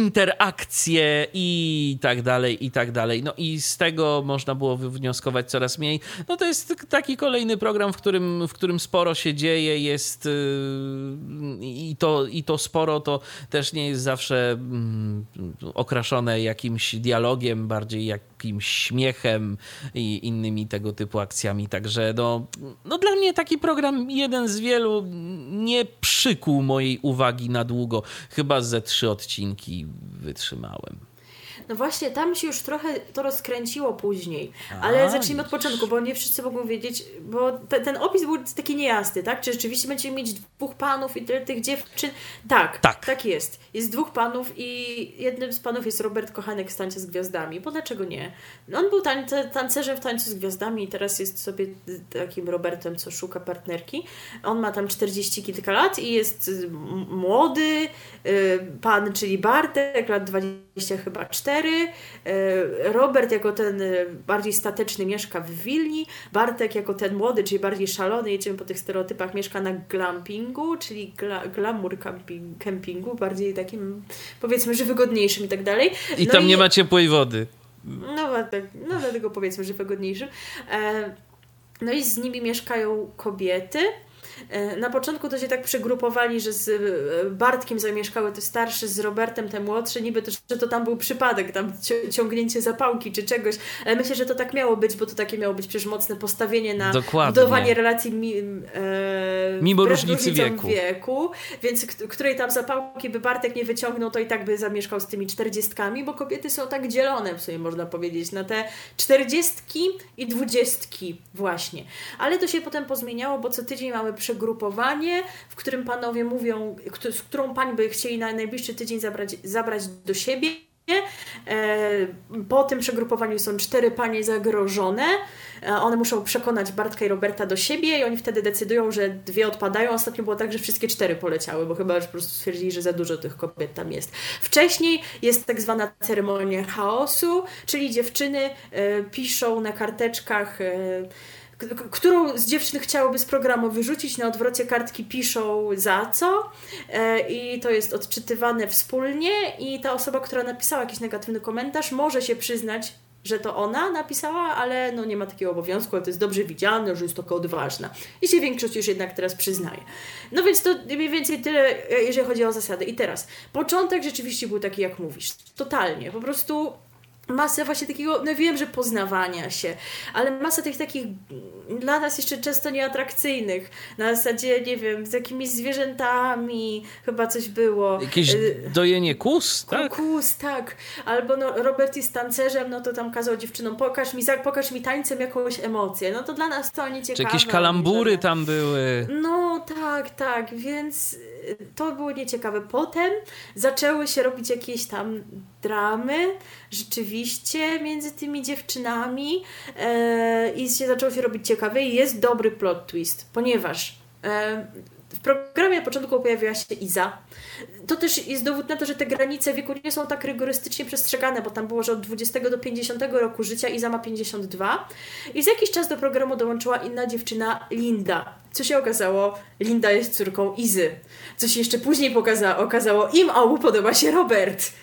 interakcje i tak dalej. No i z tego można było wywnioskować coraz coraz mniej. No to jest taki kolejny program, w którym sporo się dzieje, jest i to sporo to też nie jest zawsze okraszone jakimś dialogiem, bardziej jakimś śmiechem i innymi tego typu akcjami. Także no dla mnie taki program, jeden z wielu, nie przykuł mojej uwagi na długo. Chyba ze 3 odcinki wytrzymałem. No właśnie, tam się już trochę to rozkręciło później, ale zacznijmy od początku, bo nie wszyscy mogą wiedzieć, bo ten opis był taki niejasny, tak? Czy rzeczywiście będziemy mieć 2 panów i tyle tych dziewczyn? Tak jest. Jest 2 panów i jednym z panów jest Robert Kochanek z Tańca z Gwiazdami, bo dlaczego nie? On był tancerzem w Tańcu z Gwiazdami i teraz jest sobie takim Robertem, co szuka partnerki. On ma tam 40 kilka lat i jest młody pan, czyli Bartek, lat 20 chyba 4. Robert jako ten bardziej stateczny mieszka w Wilni, Bartek jako ten młody, czyli bardziej szalony, jedziemy po tych stereotypach, mieszka na glampingu, czyli glamour campingu, bardziej takim, powiedzmy, że wygodniejszym i tak dalej. I tam nie ma ciepłej wody. No dlatego powiedzmy, że wygodniejszym. No i z nimi mieszkają kobiety. Na początku to się tak przegrupowali, że z Bartkiem zamieszkały te starsze, z Robertem te młodsze, niby to, że to tam był przypadek, tam ciągnięcie zapałki czy czegoś, ale myślę, że to tak miało być, bo to takie miało być przecież mocne postawienie na budowanie relacji mimo różnicy wieku. Więc której tam zapałki by Bartek nie wyciągnął, to i tak by zamieszkał z tymi 40, bo kobiety są tak dzielone, w sumie można powiedzieć, na te 40 i 20 właśnie. Ale to się potem pozmieniało, bo co tydzień mamy przegrupowanie, w którym panowie mówią, z którą pań by chcieli na najbliższy tydzień zabrać do siebie. Po tym przegrupowaniu są 4 panie zagrożone. One muszą przekonać Bartka i Roberta do siebie i oni wtedy decydują, że 2 odpadają. Ostatnio było tak, że wszystkie 4 poleciały, bo chyba już po prostu stwierdzili, że za dużo tych kobiet tam jest. Wcześniej jest tak zwana ceremonia chaosu, czyli dziewczyny piszą na karteczkach, którą z dziewczyn chciałoby z programu wyrzucić, na odwrocie kartki piszą za co i to jest odczytywane wspólnie i ta osoba, która napisała jakiś negatywny komentarz, może się przyznać, że to ona napisała, ale no nie ma takiego obowiązku, ale to jest dobrze widziane, że jest taka odważna. I się większość już jednak teraz przyznaje. No więc to mniej więcej tyle, jeżeli chodzi o zasady. I teraz, początek rzeczywiście był taki, jak mówisz. Totalnie. Po prostu masę właśnie takiego, no wiem, że poznawania się, ale masa tych takich dla nas jeszcze często nieatrakcyjnych, na zasadzie, nie wiem, z jakimiś zwierzętami, chyba coś było. Jakieś dojenie kus, tak? Kus, tak. Albo no, Robert jest tancerzem, no to tam kazał dziewczynom, pokaż mi tańcem jakąś emocję. No to dla nas to nie ciekawe. Czy jakieś kalambury tam były? No tak, więc to było nieciekawe. Potem zaczęły się robić jakieś tam dramy, rzeczywiście, między tymi dziewczynami i zaczęło się robić ciekawe i jest dobry plot twist, ponieważ w programie na początku pojawiła się Iza. To też jest dowód na to, że te granice wieku nie są tak rygorystycznie przestrzegane, bo tam było, że od 20 do 50 roku życia, Iza ma 52 i za jakiś czas do programu dołączyła inna dziewczyna, Linda. Co się okazało? Linda jest córką Izy. Co się jeszcze później okazało, im obu podoba się Robert.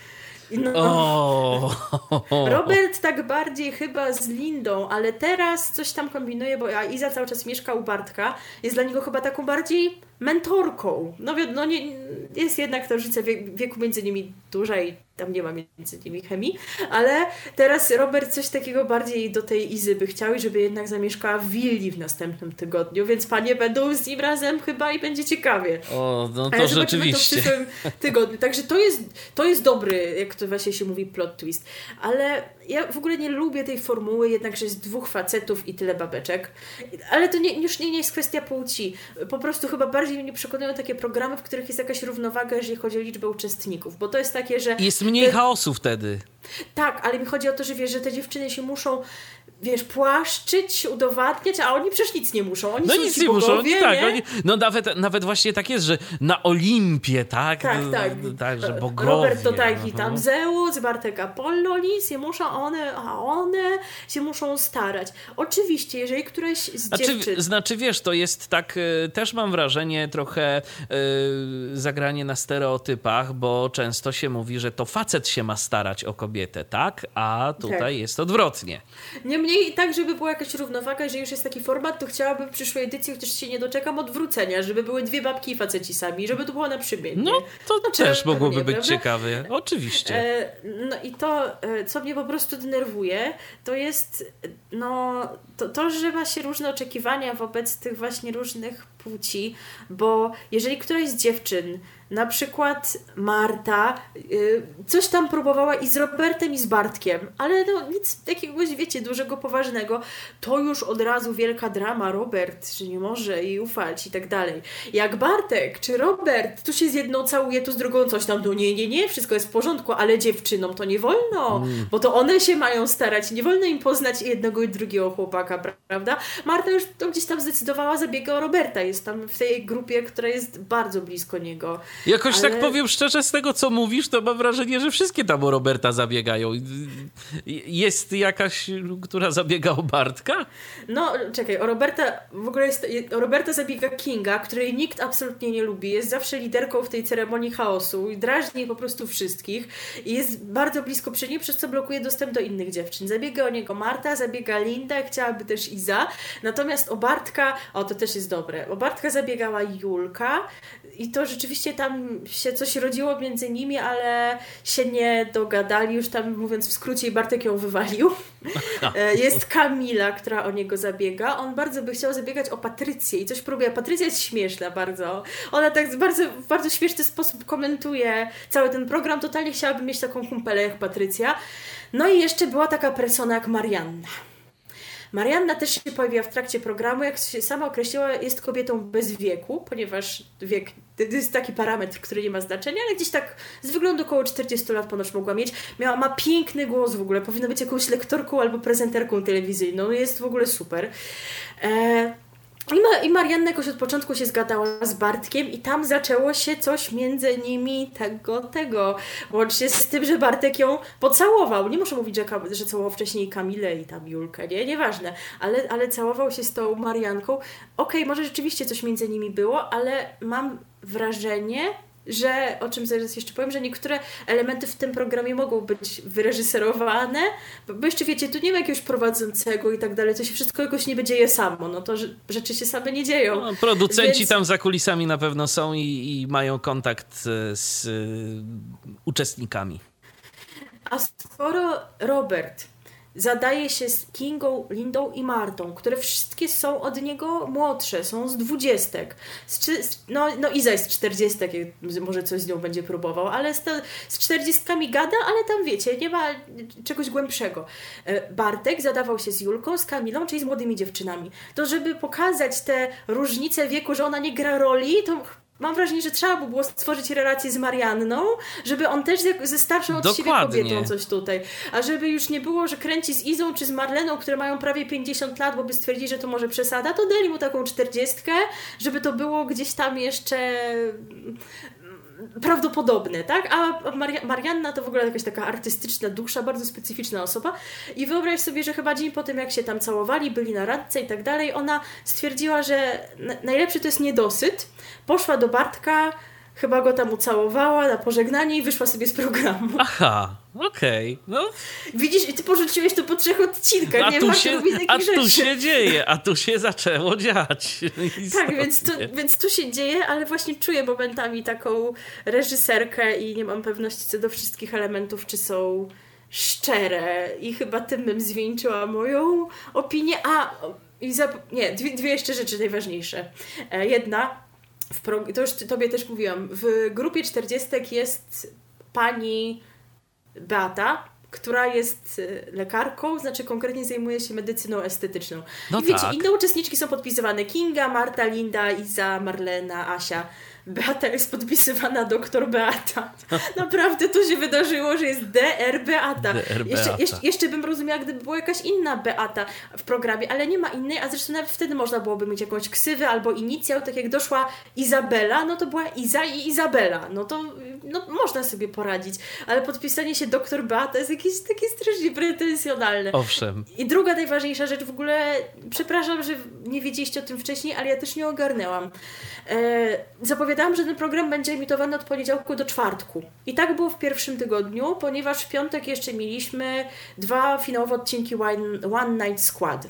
No, Robert tak bardziej chyba z Lindą, ale teraz coś tam kombinuje, bo Iza cały czas mieszka u Bartka, jest dla niego chyba taką bardziej mentorką. No nie, jest jednak ta różnica wieku między nimi duża i tam nie ma między nimi chemii, ale teraz Robert coś takiego bardziej do tej Izy by chciał i żeby jednak zamieszkała w willi w następnym tygodniu, więc panie będą z nim razem chyba i będzie ciekawie. O, no to rzeczywiście. To w przyszłym tygodniu. Także to jest dobry, jak to właśnie się mówi, plot twist. Ale ja w ogóle nie lubię tej formuły, jednak, że jest 2 facetów i tyle babeczek. Ale to już nie jest kwestia płci. Po prostu chyba bardziej mnie przekonują takie programy, w których jest jakaś równowaga, jeżeli chodzi o liczbę uczestników. Bo to jest takie, że... Jest mniej chaosu wtedy. Tak, ale mi chodzi o to, że wiesz, że te dziewczyny się muszą, wiesz, płaszczyć, udowadniać, a oni przecież nic nie muszą. Oni no są nic ci nie bogowie, muszą, nie? tak. No nawet właśnie tak jest, że na Olimpie, tak? Tak, że bogowie. Robert to taki tam Zeus, Bartek Apollo, nic nie muszą, a one się muszą starać. Oczywiście, jeżeli któraś z dziewczyn... Znaczy, wiesz, to jest tak, też mam wrażenie trochę zagranie na stereotypach, bo często się mówi, że to facet się ma starać o kobietę. kobietę, tak? A tutaj Tak. jest odwrotnie. Niemniej tak, żeby była jakaś równowaga, że już jest taki format, to chciałabym w przyszłej edycji, chociaż się nie doczekam, odwrócenia, żeby były dwie babki i faceci sami, żeby to było naprzemiennie. No, to Znaczy, też mogłoby nie, być prawda? ciekawe. Oczywiście. No i to, co mnie po prostu denerwuje, to jest to, że ma się różne oczekiwania wobec tych właśnie różnych płci, bo jeżeli któraś z dziewczyn, na przykład Marta, coś tam próbowała i z Robertem, i z Bartkiem, ale no nic jakiegoś, wiecie, dużego, poważnego, to już od razu wielka drama, Robert, że nie może jej ufać i tak dalej. Jak Bartek czy Robert tu się z jedną całuje, tu z drugą coś tam, no nie, wszystko jest w porządku, ale dziewczynom to nie wolno, bo to one się mają starać, nie wolno im poznać jednego i drugiego chłopaka, prawda? Marta już to gdzieś tam zdecydowała, zabiega o Roberta, jest tam w tej grupie, która jest bardzo blisko niego. Jakoś tak powiem szczerze, z tego co mówisz, to mam wrażenie, że wszystkie tam o Roberta zabiegają. Jest jakaś, która zabiega o Bartka? No, czekaj, o Roberta zabiega Kinga, której nikt absolutnie nie lubi. Jest zawsze liderką w tej ceremonii chaosu i drażni po prostu wszystkich. I jest bardzo blisko przy niej, przez co blokuje dostęp do innych dziewczyn. Zabiega o niego Marta, zabiega Linda, chciałaby też Iza. Natomiast o Bartka, to też jest dobre, o Bartka zabiegała Julka i to rzeczywiście tam się coś rodziło między nimi, ale się nie dogadali, już tam mówiąc w skrócie, i Bartek ją wywalił. Jest Kamila, która o niego zabiega. On bardzo by chciał zabiegać o Patrycję i coś próbuje. Patrycja jest śmieszna bardzo. Ona tak w bardzo śmieszny sposób komentuje cały ten program. Totalnie chciałaby mieć taką kumpelę jak Patrycja. No i jeszcze była taka persona jak Marianna. Marianna też się pojawiła w trakcie programu, jak się sama określiła, jest kobietą bez wieku, ponieważ wiek to jest taki parametr, który nie ma znaczenia, ale gdzieś tak z wyglądu około 40 lat ponoć mogła mieć. Ma piękny głos w ogóle, powinna być jakąś lektorką albo prezenterką telewizyjną, jest w ogóle super. I Marianna jakoś od początku się zgadała z Bartkiem i tam zaczęło się coś między nimi tego. Łącznie z tym, że Bartek ją pocałował. Nie muszę mówić, że całował wcześniej Kamilę i tam Julkę, nieważne. Ale całował się z tą Marianką. Okej, może rzeczywiście coś między nimi było, ale mam wrażenie, że, o czym zaraz jeszcze powiem, że niektóre elementy w tym programie mogą być wyreżyserowane, bo jeszcze wiecie, tu nie ma jakiegoś prowadzącego i tak dalej, to się wszystko jakoś nie dzieje samo, no to rzeczy się same nie dzieją. No, producenci tam za kulisami na pewno są i mają kontakt z uczestnikami. A skoro Robert zadaje się z Kingą, Lindą i Martą, które wszystkie są od niego młodsze, są z 20. No Iza jest z 40, może coś z nią będzie próbował, ale z 40 gada, ale tam wiecie, nie ma czegoś głębszego. Bartek zadawał się z Julką, z Kamilą, czyli z młodymi dziewczynami. To żeby pokazać te różnice wieku, że ona nie gra roli, to mam wrażenie, że trzeba by było stworzyć relację z Marianną, żeby on też ze starszą od siebie kobietą coś tutaj. A żeby już nie było, że kręci z Izą czy z Marleną, które mają prawie 50 lat, bo by stwierdzili, że to może przesada, to dali mu taką 40, żeby to było gdzieś tam jeszcze prawdopodobne, tak? A Marianna to w ogóle jakaś taka artystyczna dusza, bardzo specyficzna osoba i wyobraź sobie, że chyba dzień po tym, jak się tam całowali, byli na randce i tak dalej, ona stwierdziła, że najlepszy to jest niedosyt, poszła do Bartka, chyba go tam ucałowała na pożegnanie i wyszła sobie z programu. Aha, okej. No. Widzisz, i ty porzuciłeś to po 3 odcinkach, tu się dzieje, a tu się zaczęło dziać. Tak, więc tu się dzieje, ale właśnie czuję momentami taką reżyserkę i nie mam pewności co do wszystkich elementów, czy są szczere i chyba tym bym zwieńczyła moją opinię. Dwie jeszcze rzeczy najważniejsze. Jedna, to już tobie też mówiłam, w grupie 40 jest pani Beata, która jest lekarką, znaczy konkretnie zajmuje się medycyną estetyczną. No i wiecie, tak. inne uczestniczki są podpisywane: Kinga, Marta, Linda, Iza, Marlena, Asia. Beata jest podpisywana doktor Beata. Naprawdę to się wydarzyło, że jest DR Beata. Jeszcze bym rozumiała, gdyby była jakaś inna Beata w programie, ale nie ma innej, a zresztą nawet wtedy można byłoby mieć jakąś ksywę albo inicjał, tak jak doszła Izabela, no to była Iza i Izabela. No to no można sobie poradzić, ale podpisanie się doktor Beata jest jakieś takie strasznie pretensjonalne. Owszem. I druga najważniejsza rzecz w ogóle, przepraszam, że nie wiedzieliście o tym wcześniej, ale ja też nie ogarnęłam. Zapowiadałam, że ten program będzie emitowany od poniedziałku do czwartku. I tak było w pierwszym tygodniu, ponieważ w piątek jeszcze mieliśmy 2 finałowe odcinki One Night Squad.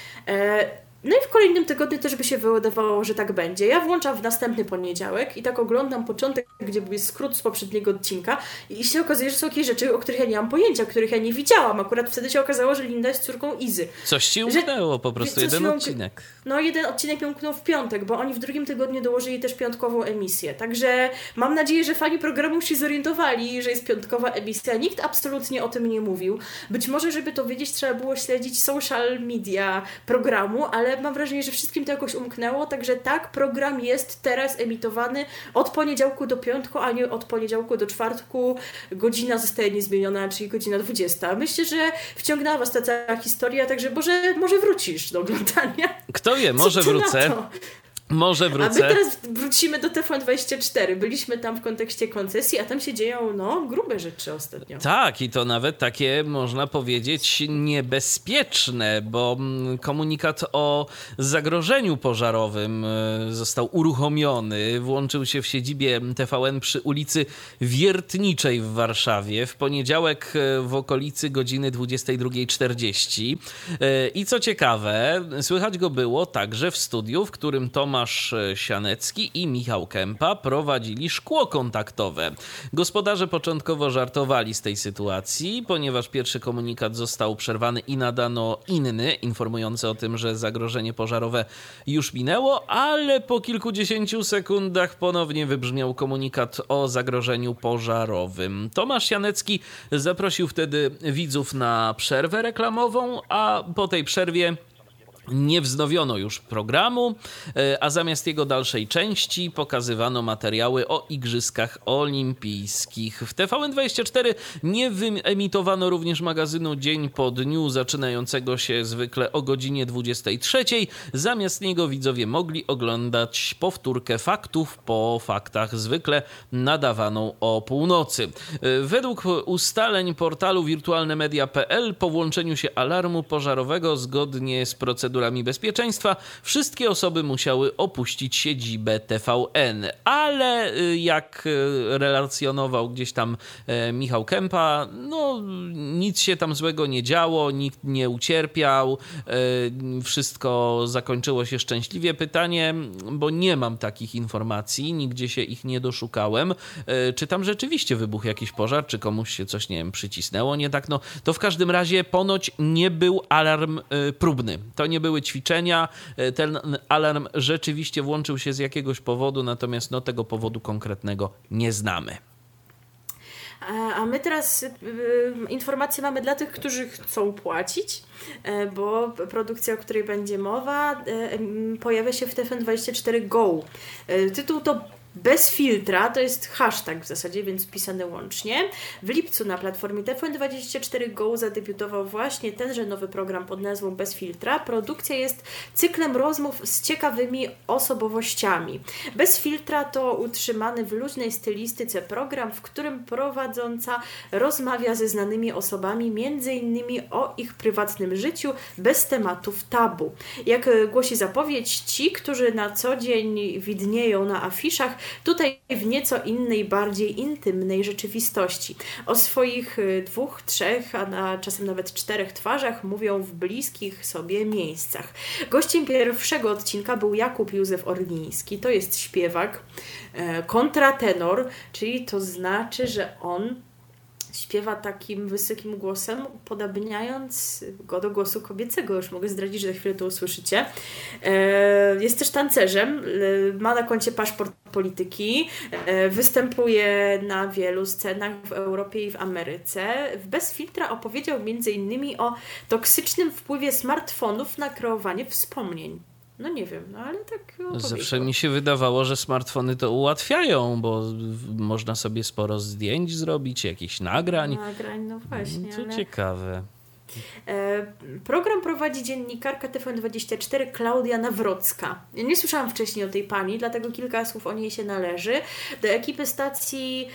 No i w kolejnym tygodniu też by się wydawało, że tak będzie. Ja włączam w następny poniedziałek i tak oglądam początek, gdzie był skrót z poprzedniego odcinka i się okazuje, że są jakieś rzeczy, o których ja nie mam pojęcia, których ja nie widziałam. Akurat wtedy się okazało, że Linda jest córką Izy. Coś ci umknęło po prostu, jeden odcinek. No jeden odcinek mi umknął w piątek, bo oni w drugim tygodniu dołożyli też piątkową emisję. Także mam nadzieję, że fani programu się zorientowali, że jest piątkowa emisja. Nikt absolutnie o tym nie mówił. Być może, żeby to wiedzieć, trzeba było śledzić social media programu, ale mam wrażenie, że wszystkim to jakoś umknęło, także tak, program jest teraz emitowany od poniedziałku do piątku, a nie od poniedziałku do czwartku. Godzina zostaje niezmieniona, czyli godzina 20. Myślę, że wciągnęła was ta cała historia, także może wrócisz do oglądania. Kto wie, może wrócę. Może wrócę. A my teraz wrócimy do TVN24. Byliśmy tam w kontekście koncesji, a tam się dzieją, grube rzeczy ostatnio. Tak, i to nawet takie, można powiedzieć, niebezpieczne, bo komunikat o zagrożeniu pożarowym został uruchomiony. Włączył się w siedzibie TVN przy ulicy Wiertniczej w Warszawie w poniedziałek w okolicy godziny 22:40. I co ciekawe, słychać go było także w studiu, w którym Tomasz Sianecki i Michał Kępa prowadzili szkło kontaktowe. Gospodarze początkowo żartowali z tej sytuacji, ponieważ pierwszy komunikat został przerwany i nadano inny, informujący o tym, że zagrożenie pożarowe już minęło, ale po kilkudziesięciu sekundach ponownie wybrzmiał komunikat o zagrożeniu pożarowym. Tomasz Sianecki zaprosił wtedy widzów na przerwę reklamową, a po tej przerwie nie wznowiono już programu, a zamiast jego dalszej części pokazywano materiały o Igrzyskach Olimpijskich. W TVN24 nie wyemitowano również magazynu Dzień po dniu, zaczynającego się zwykle o godzinie 23. Zamiast niego widzowie mogli oglądać powtórkę faktów po faktach, zwykle nadawaną o północy. Według ustaleń portalu wirtualnemedia.pl po włączeniu się alarmu pożarowego zgodnie z procedurą bezpieczeństwa, wszystkie osoby musiały opuścić siedzibę TVN. Ale jak relacjonował gdzieś tam Michał Kępa, nic się tam złego nie działo, nikt nie ucierpiał, wszystko zakończyło się szczęśliwie. Pytanie, bo nie mam takich informacji, nigdzie się ich nie doszukałem, czy tam rzeczywiście wybuchł jakiś pożar, czy komuś się coś, nie wiem, przycisnęło, nie tak, to w każdym razie ponoć nie był alarm próbny. To nie były ćwiczenia, ten alarm rzeczywiście włączył się z jakiegoś powodu, natomiast tego powodu konkretnego nie znamy. A my teraz informacje mamy dla tych, którzy chcą płacić, bo produkcja, o której będzie mowa, pojawia się w TVN24 Go. Tytuł to Bez filtra, to jest hashtag w zasadzie, więc pisany łącznie. W lipcu na platformie TVN24 Go zadebiutował właśnie tenże nowy program pod nazwą Bez filtra. Produkcja jest cyklem rozmów z ciekawymi osobowościami. Bez filtra to utrzymany w luźnej stylistyce program, w którym prowadząca rozmawia ze znanymi osobami, m.in. o ich prywatnym życiu, bez tematów tabu. Jak głosi zapowiedź, ci, którzy na co dzień widnieją na afiszach, tutaj w nieco innej, bardziej intymnej rzeczywistości. O swoich 2, 3, a czasem nawet 4 twarzach mówią w bliskich sobie miejscach. Gościem pierwszego odcinka był Jakub Józef Orliński. To jest śpiewak, kontratenor, czyli to znaczy, że on śpiewa takim wysokim głosem, upodabniając go do głosu kobiecego. Już mogę zdradzić, że za chwilę to usłyszycie. Jest też tancerzem, ma na koncie paszport polityki, występuje na wielu scenach w Europie i w Ameryce. W Bez filtra opowiedział m.in. o toksycznym wpływie smartfonów na kreowanie wspomnień. Nie wiem, ale tak opowiedział. Zawsze mi się wydawało, że smartfony to ułatwiają, bo można sobie sporo zdjęć zrobić, jakichś nagrań. Nagrań, właśnie. Co ciekawe. Program prowadzi dziennikarka TVN24 Klaudia Nawrocka. Ja nie słyszałam wcześniej o tej pani, dlatego kilka słów o niej się należy. Do ekipy stacji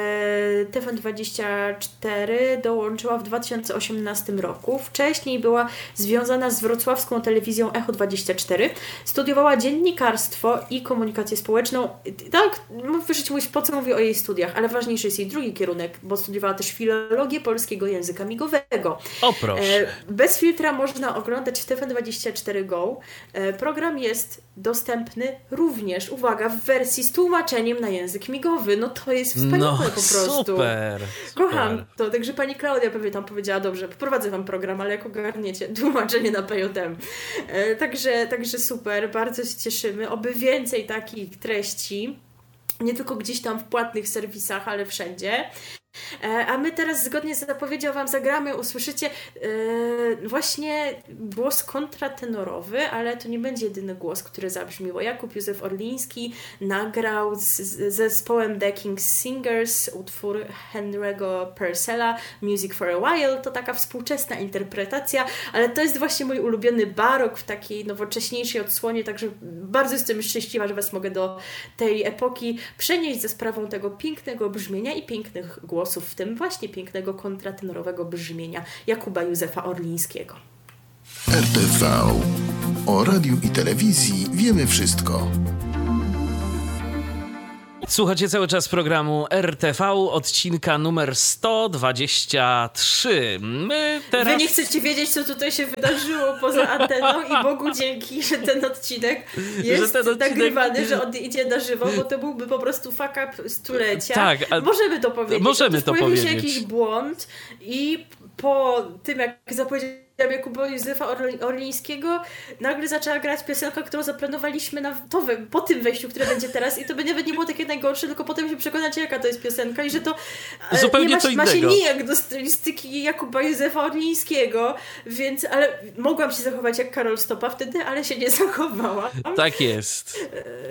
TVN24 dołączyła w 2018 roku. Wcześniej była związana z wrocławską telewizją Echo24. Studiowała dziennikarstwo i komunikację społeczną. Tak, wyszedł mówić, po co mówię o jej studiach, ale ważniejszy jest jej drugi kierunek, bo studiowała też filologię polskiego języka migowego. O proszę. Bez filtra można oglądać w TVN24 Go. Program jest dostępny również, uwaga, w wersji z tłumaczeniem na język migowy. No to jest wspaniałe po prostu. Super. Kocham to. Także pani Klaudia pewnie tam powiedziała, dobrze, poprowadzę wam program, ale jak ogarniecie tłumaczenie na PJM. Także super, bardzo się cieszymy. Oby więcej takich treści, nie tylko gdzieś tam w płatnych serwisach, ale wszędzie. A my teraz zgodnie z zapowiedzią wam zagramy, usłyszycie właśnie głos kontratenorowy, ale to nie będzie jedyny głos, który zabrzmi, bo Jakub Józef Orliński nagrał z zespołem The King's Singers utwór Henry'ego Purcella Music for a While. To taka współczesna interpretacja, ale to jest właśnie mój ulubiony barok w takiej nowocześniejszej odsłonie, także bardzo jestem szczęśliwa, że was mogę do tej epoki przenieść za sprawą tego pięknego brzmienia i pięknych głosów, w tym właśnie pięknego kontratenorowego brzmienia Jakuba Józefa Orlińskiego. RTV. O radiu i telewizji wiemy wszystko. Słuchacie cały czas programu RTV, odcinka numer 123. My teraz... Wy nie chcecie wiedzieć, co tutaj się wydarzyło poza anteną i Bogu dzięki, że ten odcinek jest nagrywany, że on idzie na żywo, bo to byłby po prostu fuck up stulecia. Tak, możemy to powiedzieć. Możemy to powiedzieć. Pojawił się jakiś błąd i po tym, jak zapowiedziałem Jakuba Józefa Orlińskiego, nagle zaczęła grać piosenka, którą zaplanowaliśmy po tym wejściu, które będzie teraz, i to by nawet nie było takie najgorsze, tylko potem się przekonacie, jaka to jest piosenka i że to zupełnie ma się nijak do stylistyki Jakuba Józefa Orlińskiego, więc, ale mogłam się zachować jak Karol Stopa wtedy, ale się nie zachowałam. Tak jest.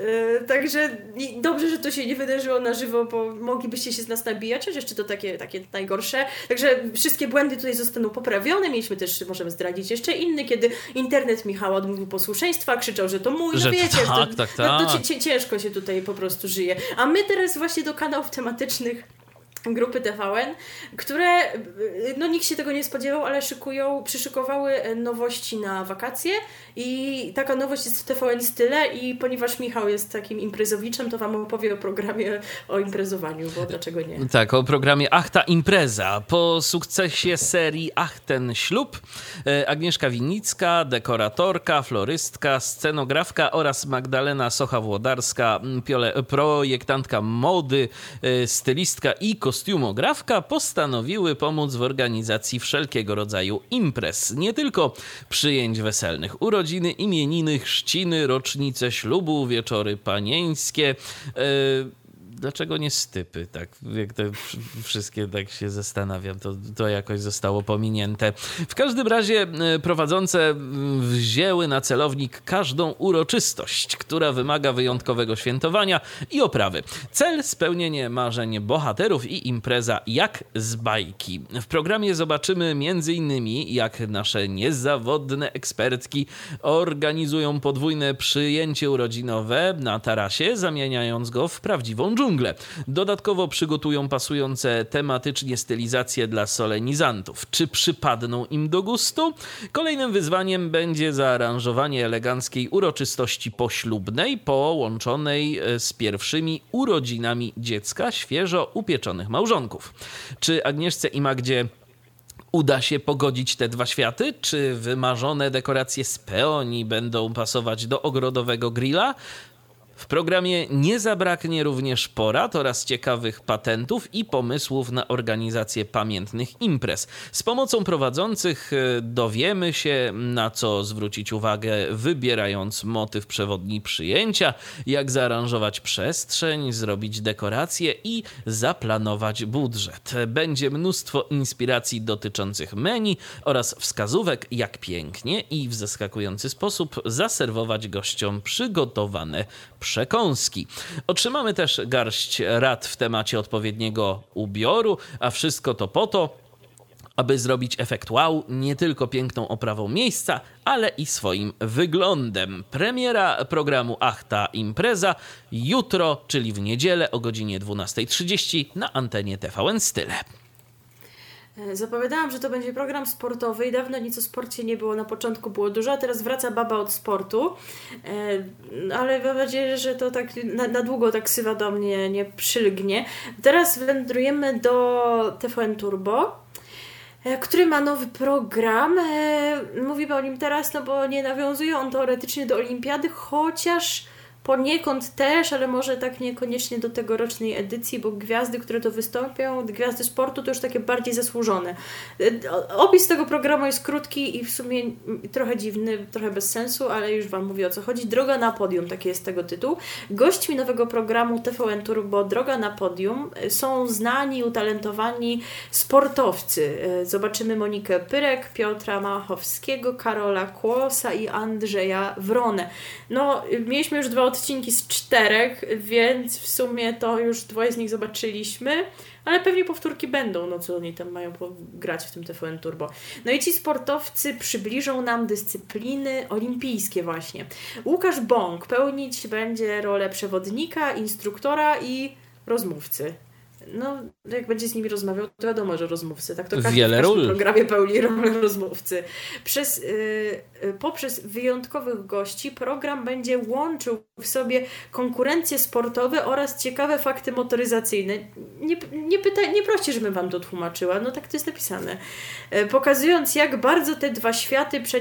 Także dobrze, że to się nie wydarzyło na żywo, bo moglibyście się z nas nabijać, chociaż jeszcze to takie najgorsze. Także wszystkie błędy tutaj zostaną poprawione. Mieliśmy też, możemy zdradzić jeszcze inny, kiedy internet Michała odmówił posłuszeństwa, krzyczał, że to mój, że no wiecie, tak. Ciężko się tutaj po prostu żyje. A my teraz właśnie do kanałów tematycznych grupy TVN, które, no nikt się tego nie spodziewał, ale przyszykowały nowości na wakacje i taka nowość jest w TVN Style, i ponieważ Michał jest takim imprezowiczem, to wam opowie o programie o imprezowaniu, bo dlaczego nie? Tak, o programie Ach ta impreza. Po sukcesie serii Ach ten ślub Agnieszka Winnicka, dekoratorka, florystka, scenografka oraz Magdalena Socha-Włodarska, projektantka mody, stylistka i kostiumografka postanowiły pomóc w organizacji wszelkiego rodzaju imprez. Nie tylko przyjęć weselnych, urodziny, imieniny, chrzciny, rocznice ślubu, wieczory panieńskie. Dlaczego nie stypy? Tak, jak te wszystkie, tak się zastanawiam, to jakoś zostało pominięte. W każdym razie prowadzące wzięły na celownik każdą uroczystość, która wymaga wyjątkowego świętowania i oprawy. Cel: spełnienie marzeń bohaterów i impreza jak z bajki. W programie zobaczymy m.in. jak nasze niezawodne ekspertki organizują podwójne przyjęcie urodzinowe na tarasie, zamieniając go w prawdziwą dżunglę. Dodatkowo przygotują pasujące tematycznie stylizacje dla solenizantów. Czy przypadną im do gustu? Kolejnym wyzwaniem będzie zaaranżowanie eleganckiej uroczystości poślubnej, połączonej z pierwszymi urodzinami dziecka świeżo upieczonych małżonków. Czy Agnieszce i Magdzie uda się pogodzić te dwa światy? Czy wymarzone dekoracje z peonii będą pasować do ogrodowego grilla? W programie nie zabraknie również porad oraz ciekawych patentów i pomysłów na organizację pamiętnych imprez. Z pomocą prowadzących dowiemy się, na co zwrócić uwagę, wybierając motyw przewodni przyjęcia, jak zaaranżować przestrzeń, zrobić dekoracje i zaplanować budżet. Będzie mnóstwo inspiracji dotyczących menu oraz wskazówek, jak pięknie i w zaskakujący sposób zaserwować gościom przygotowane przekąski. Otrzymamy też garść rad w temacie odpowiedniego ubioru, a wszystko to po to, aby zrobić efekt wow nie tylko piękną oprawą miejsca, ale i swoim wyglądem. Premiera programu Ach ta impreza jutro, czyli w niedzielę o godzinie 12:30 na antenie TVN Style. Zapowiadałam, że to będzie program sportowy i dawno nic o sporcie nie było. Na początku było dużo, a teraz wraca baba od sportu. Ale mam nadzieję, że to tak na długo ta ksywa do mnie nie przylgnie. Teraz wędrujemy do TVN Turbo, który ma nowy program. Mówimy o nim teraz, no bo nie nawiązuje on teoretycznie do olimpiady, chociaż poniekąd też, ale może tak niekoniecznie do tegorocznej edycji, bo gwiazdy, które to wystąpią, gwiazdy sportu, to już takie bardziej zasłużone. Opis tego programu jest krótki i w sumie trochę dziwny, trochę bez sensu, ale już Wam mówię, o co chodzi. Droga na podium, taki jest tego tytuł. Gośćmi nowego programu TVN Turbo Droga na podium są znani, utalentowani sportowcy. Zobaczymy Monikę Pyrek, Piotra Machowskiego, Karola Kłosa i Andrzeja Wronę. No, mieliśmy już 2 odcinki z 4, więc w sumie to już 2 z nich zobaczyliśmy, ale pewnie powtórki będą, no co oni tam mają grać w tym TVN Turbo. No i ci sportowcy przybliżą nam dyscypliny olimpijskie właśnie. Łukasz Bąk pełnić będzie rolę przewodnika, instruktora i rozmówcy. No, jak będzie z nimi rozmawiał, to wiadomo, że rozmówcy. Tak to każdy w każdym programie pełni rolę rozmówcy. Poprzez wyjątkowych gości program będzie łączył w sobie konkurencje sportowe oraz ciekawe fakty motoryzacyjne. Nie proście, żebym Wam to tłumaczyła. No tak to jest napisane. Pokazując, jak bardzo te dwa światy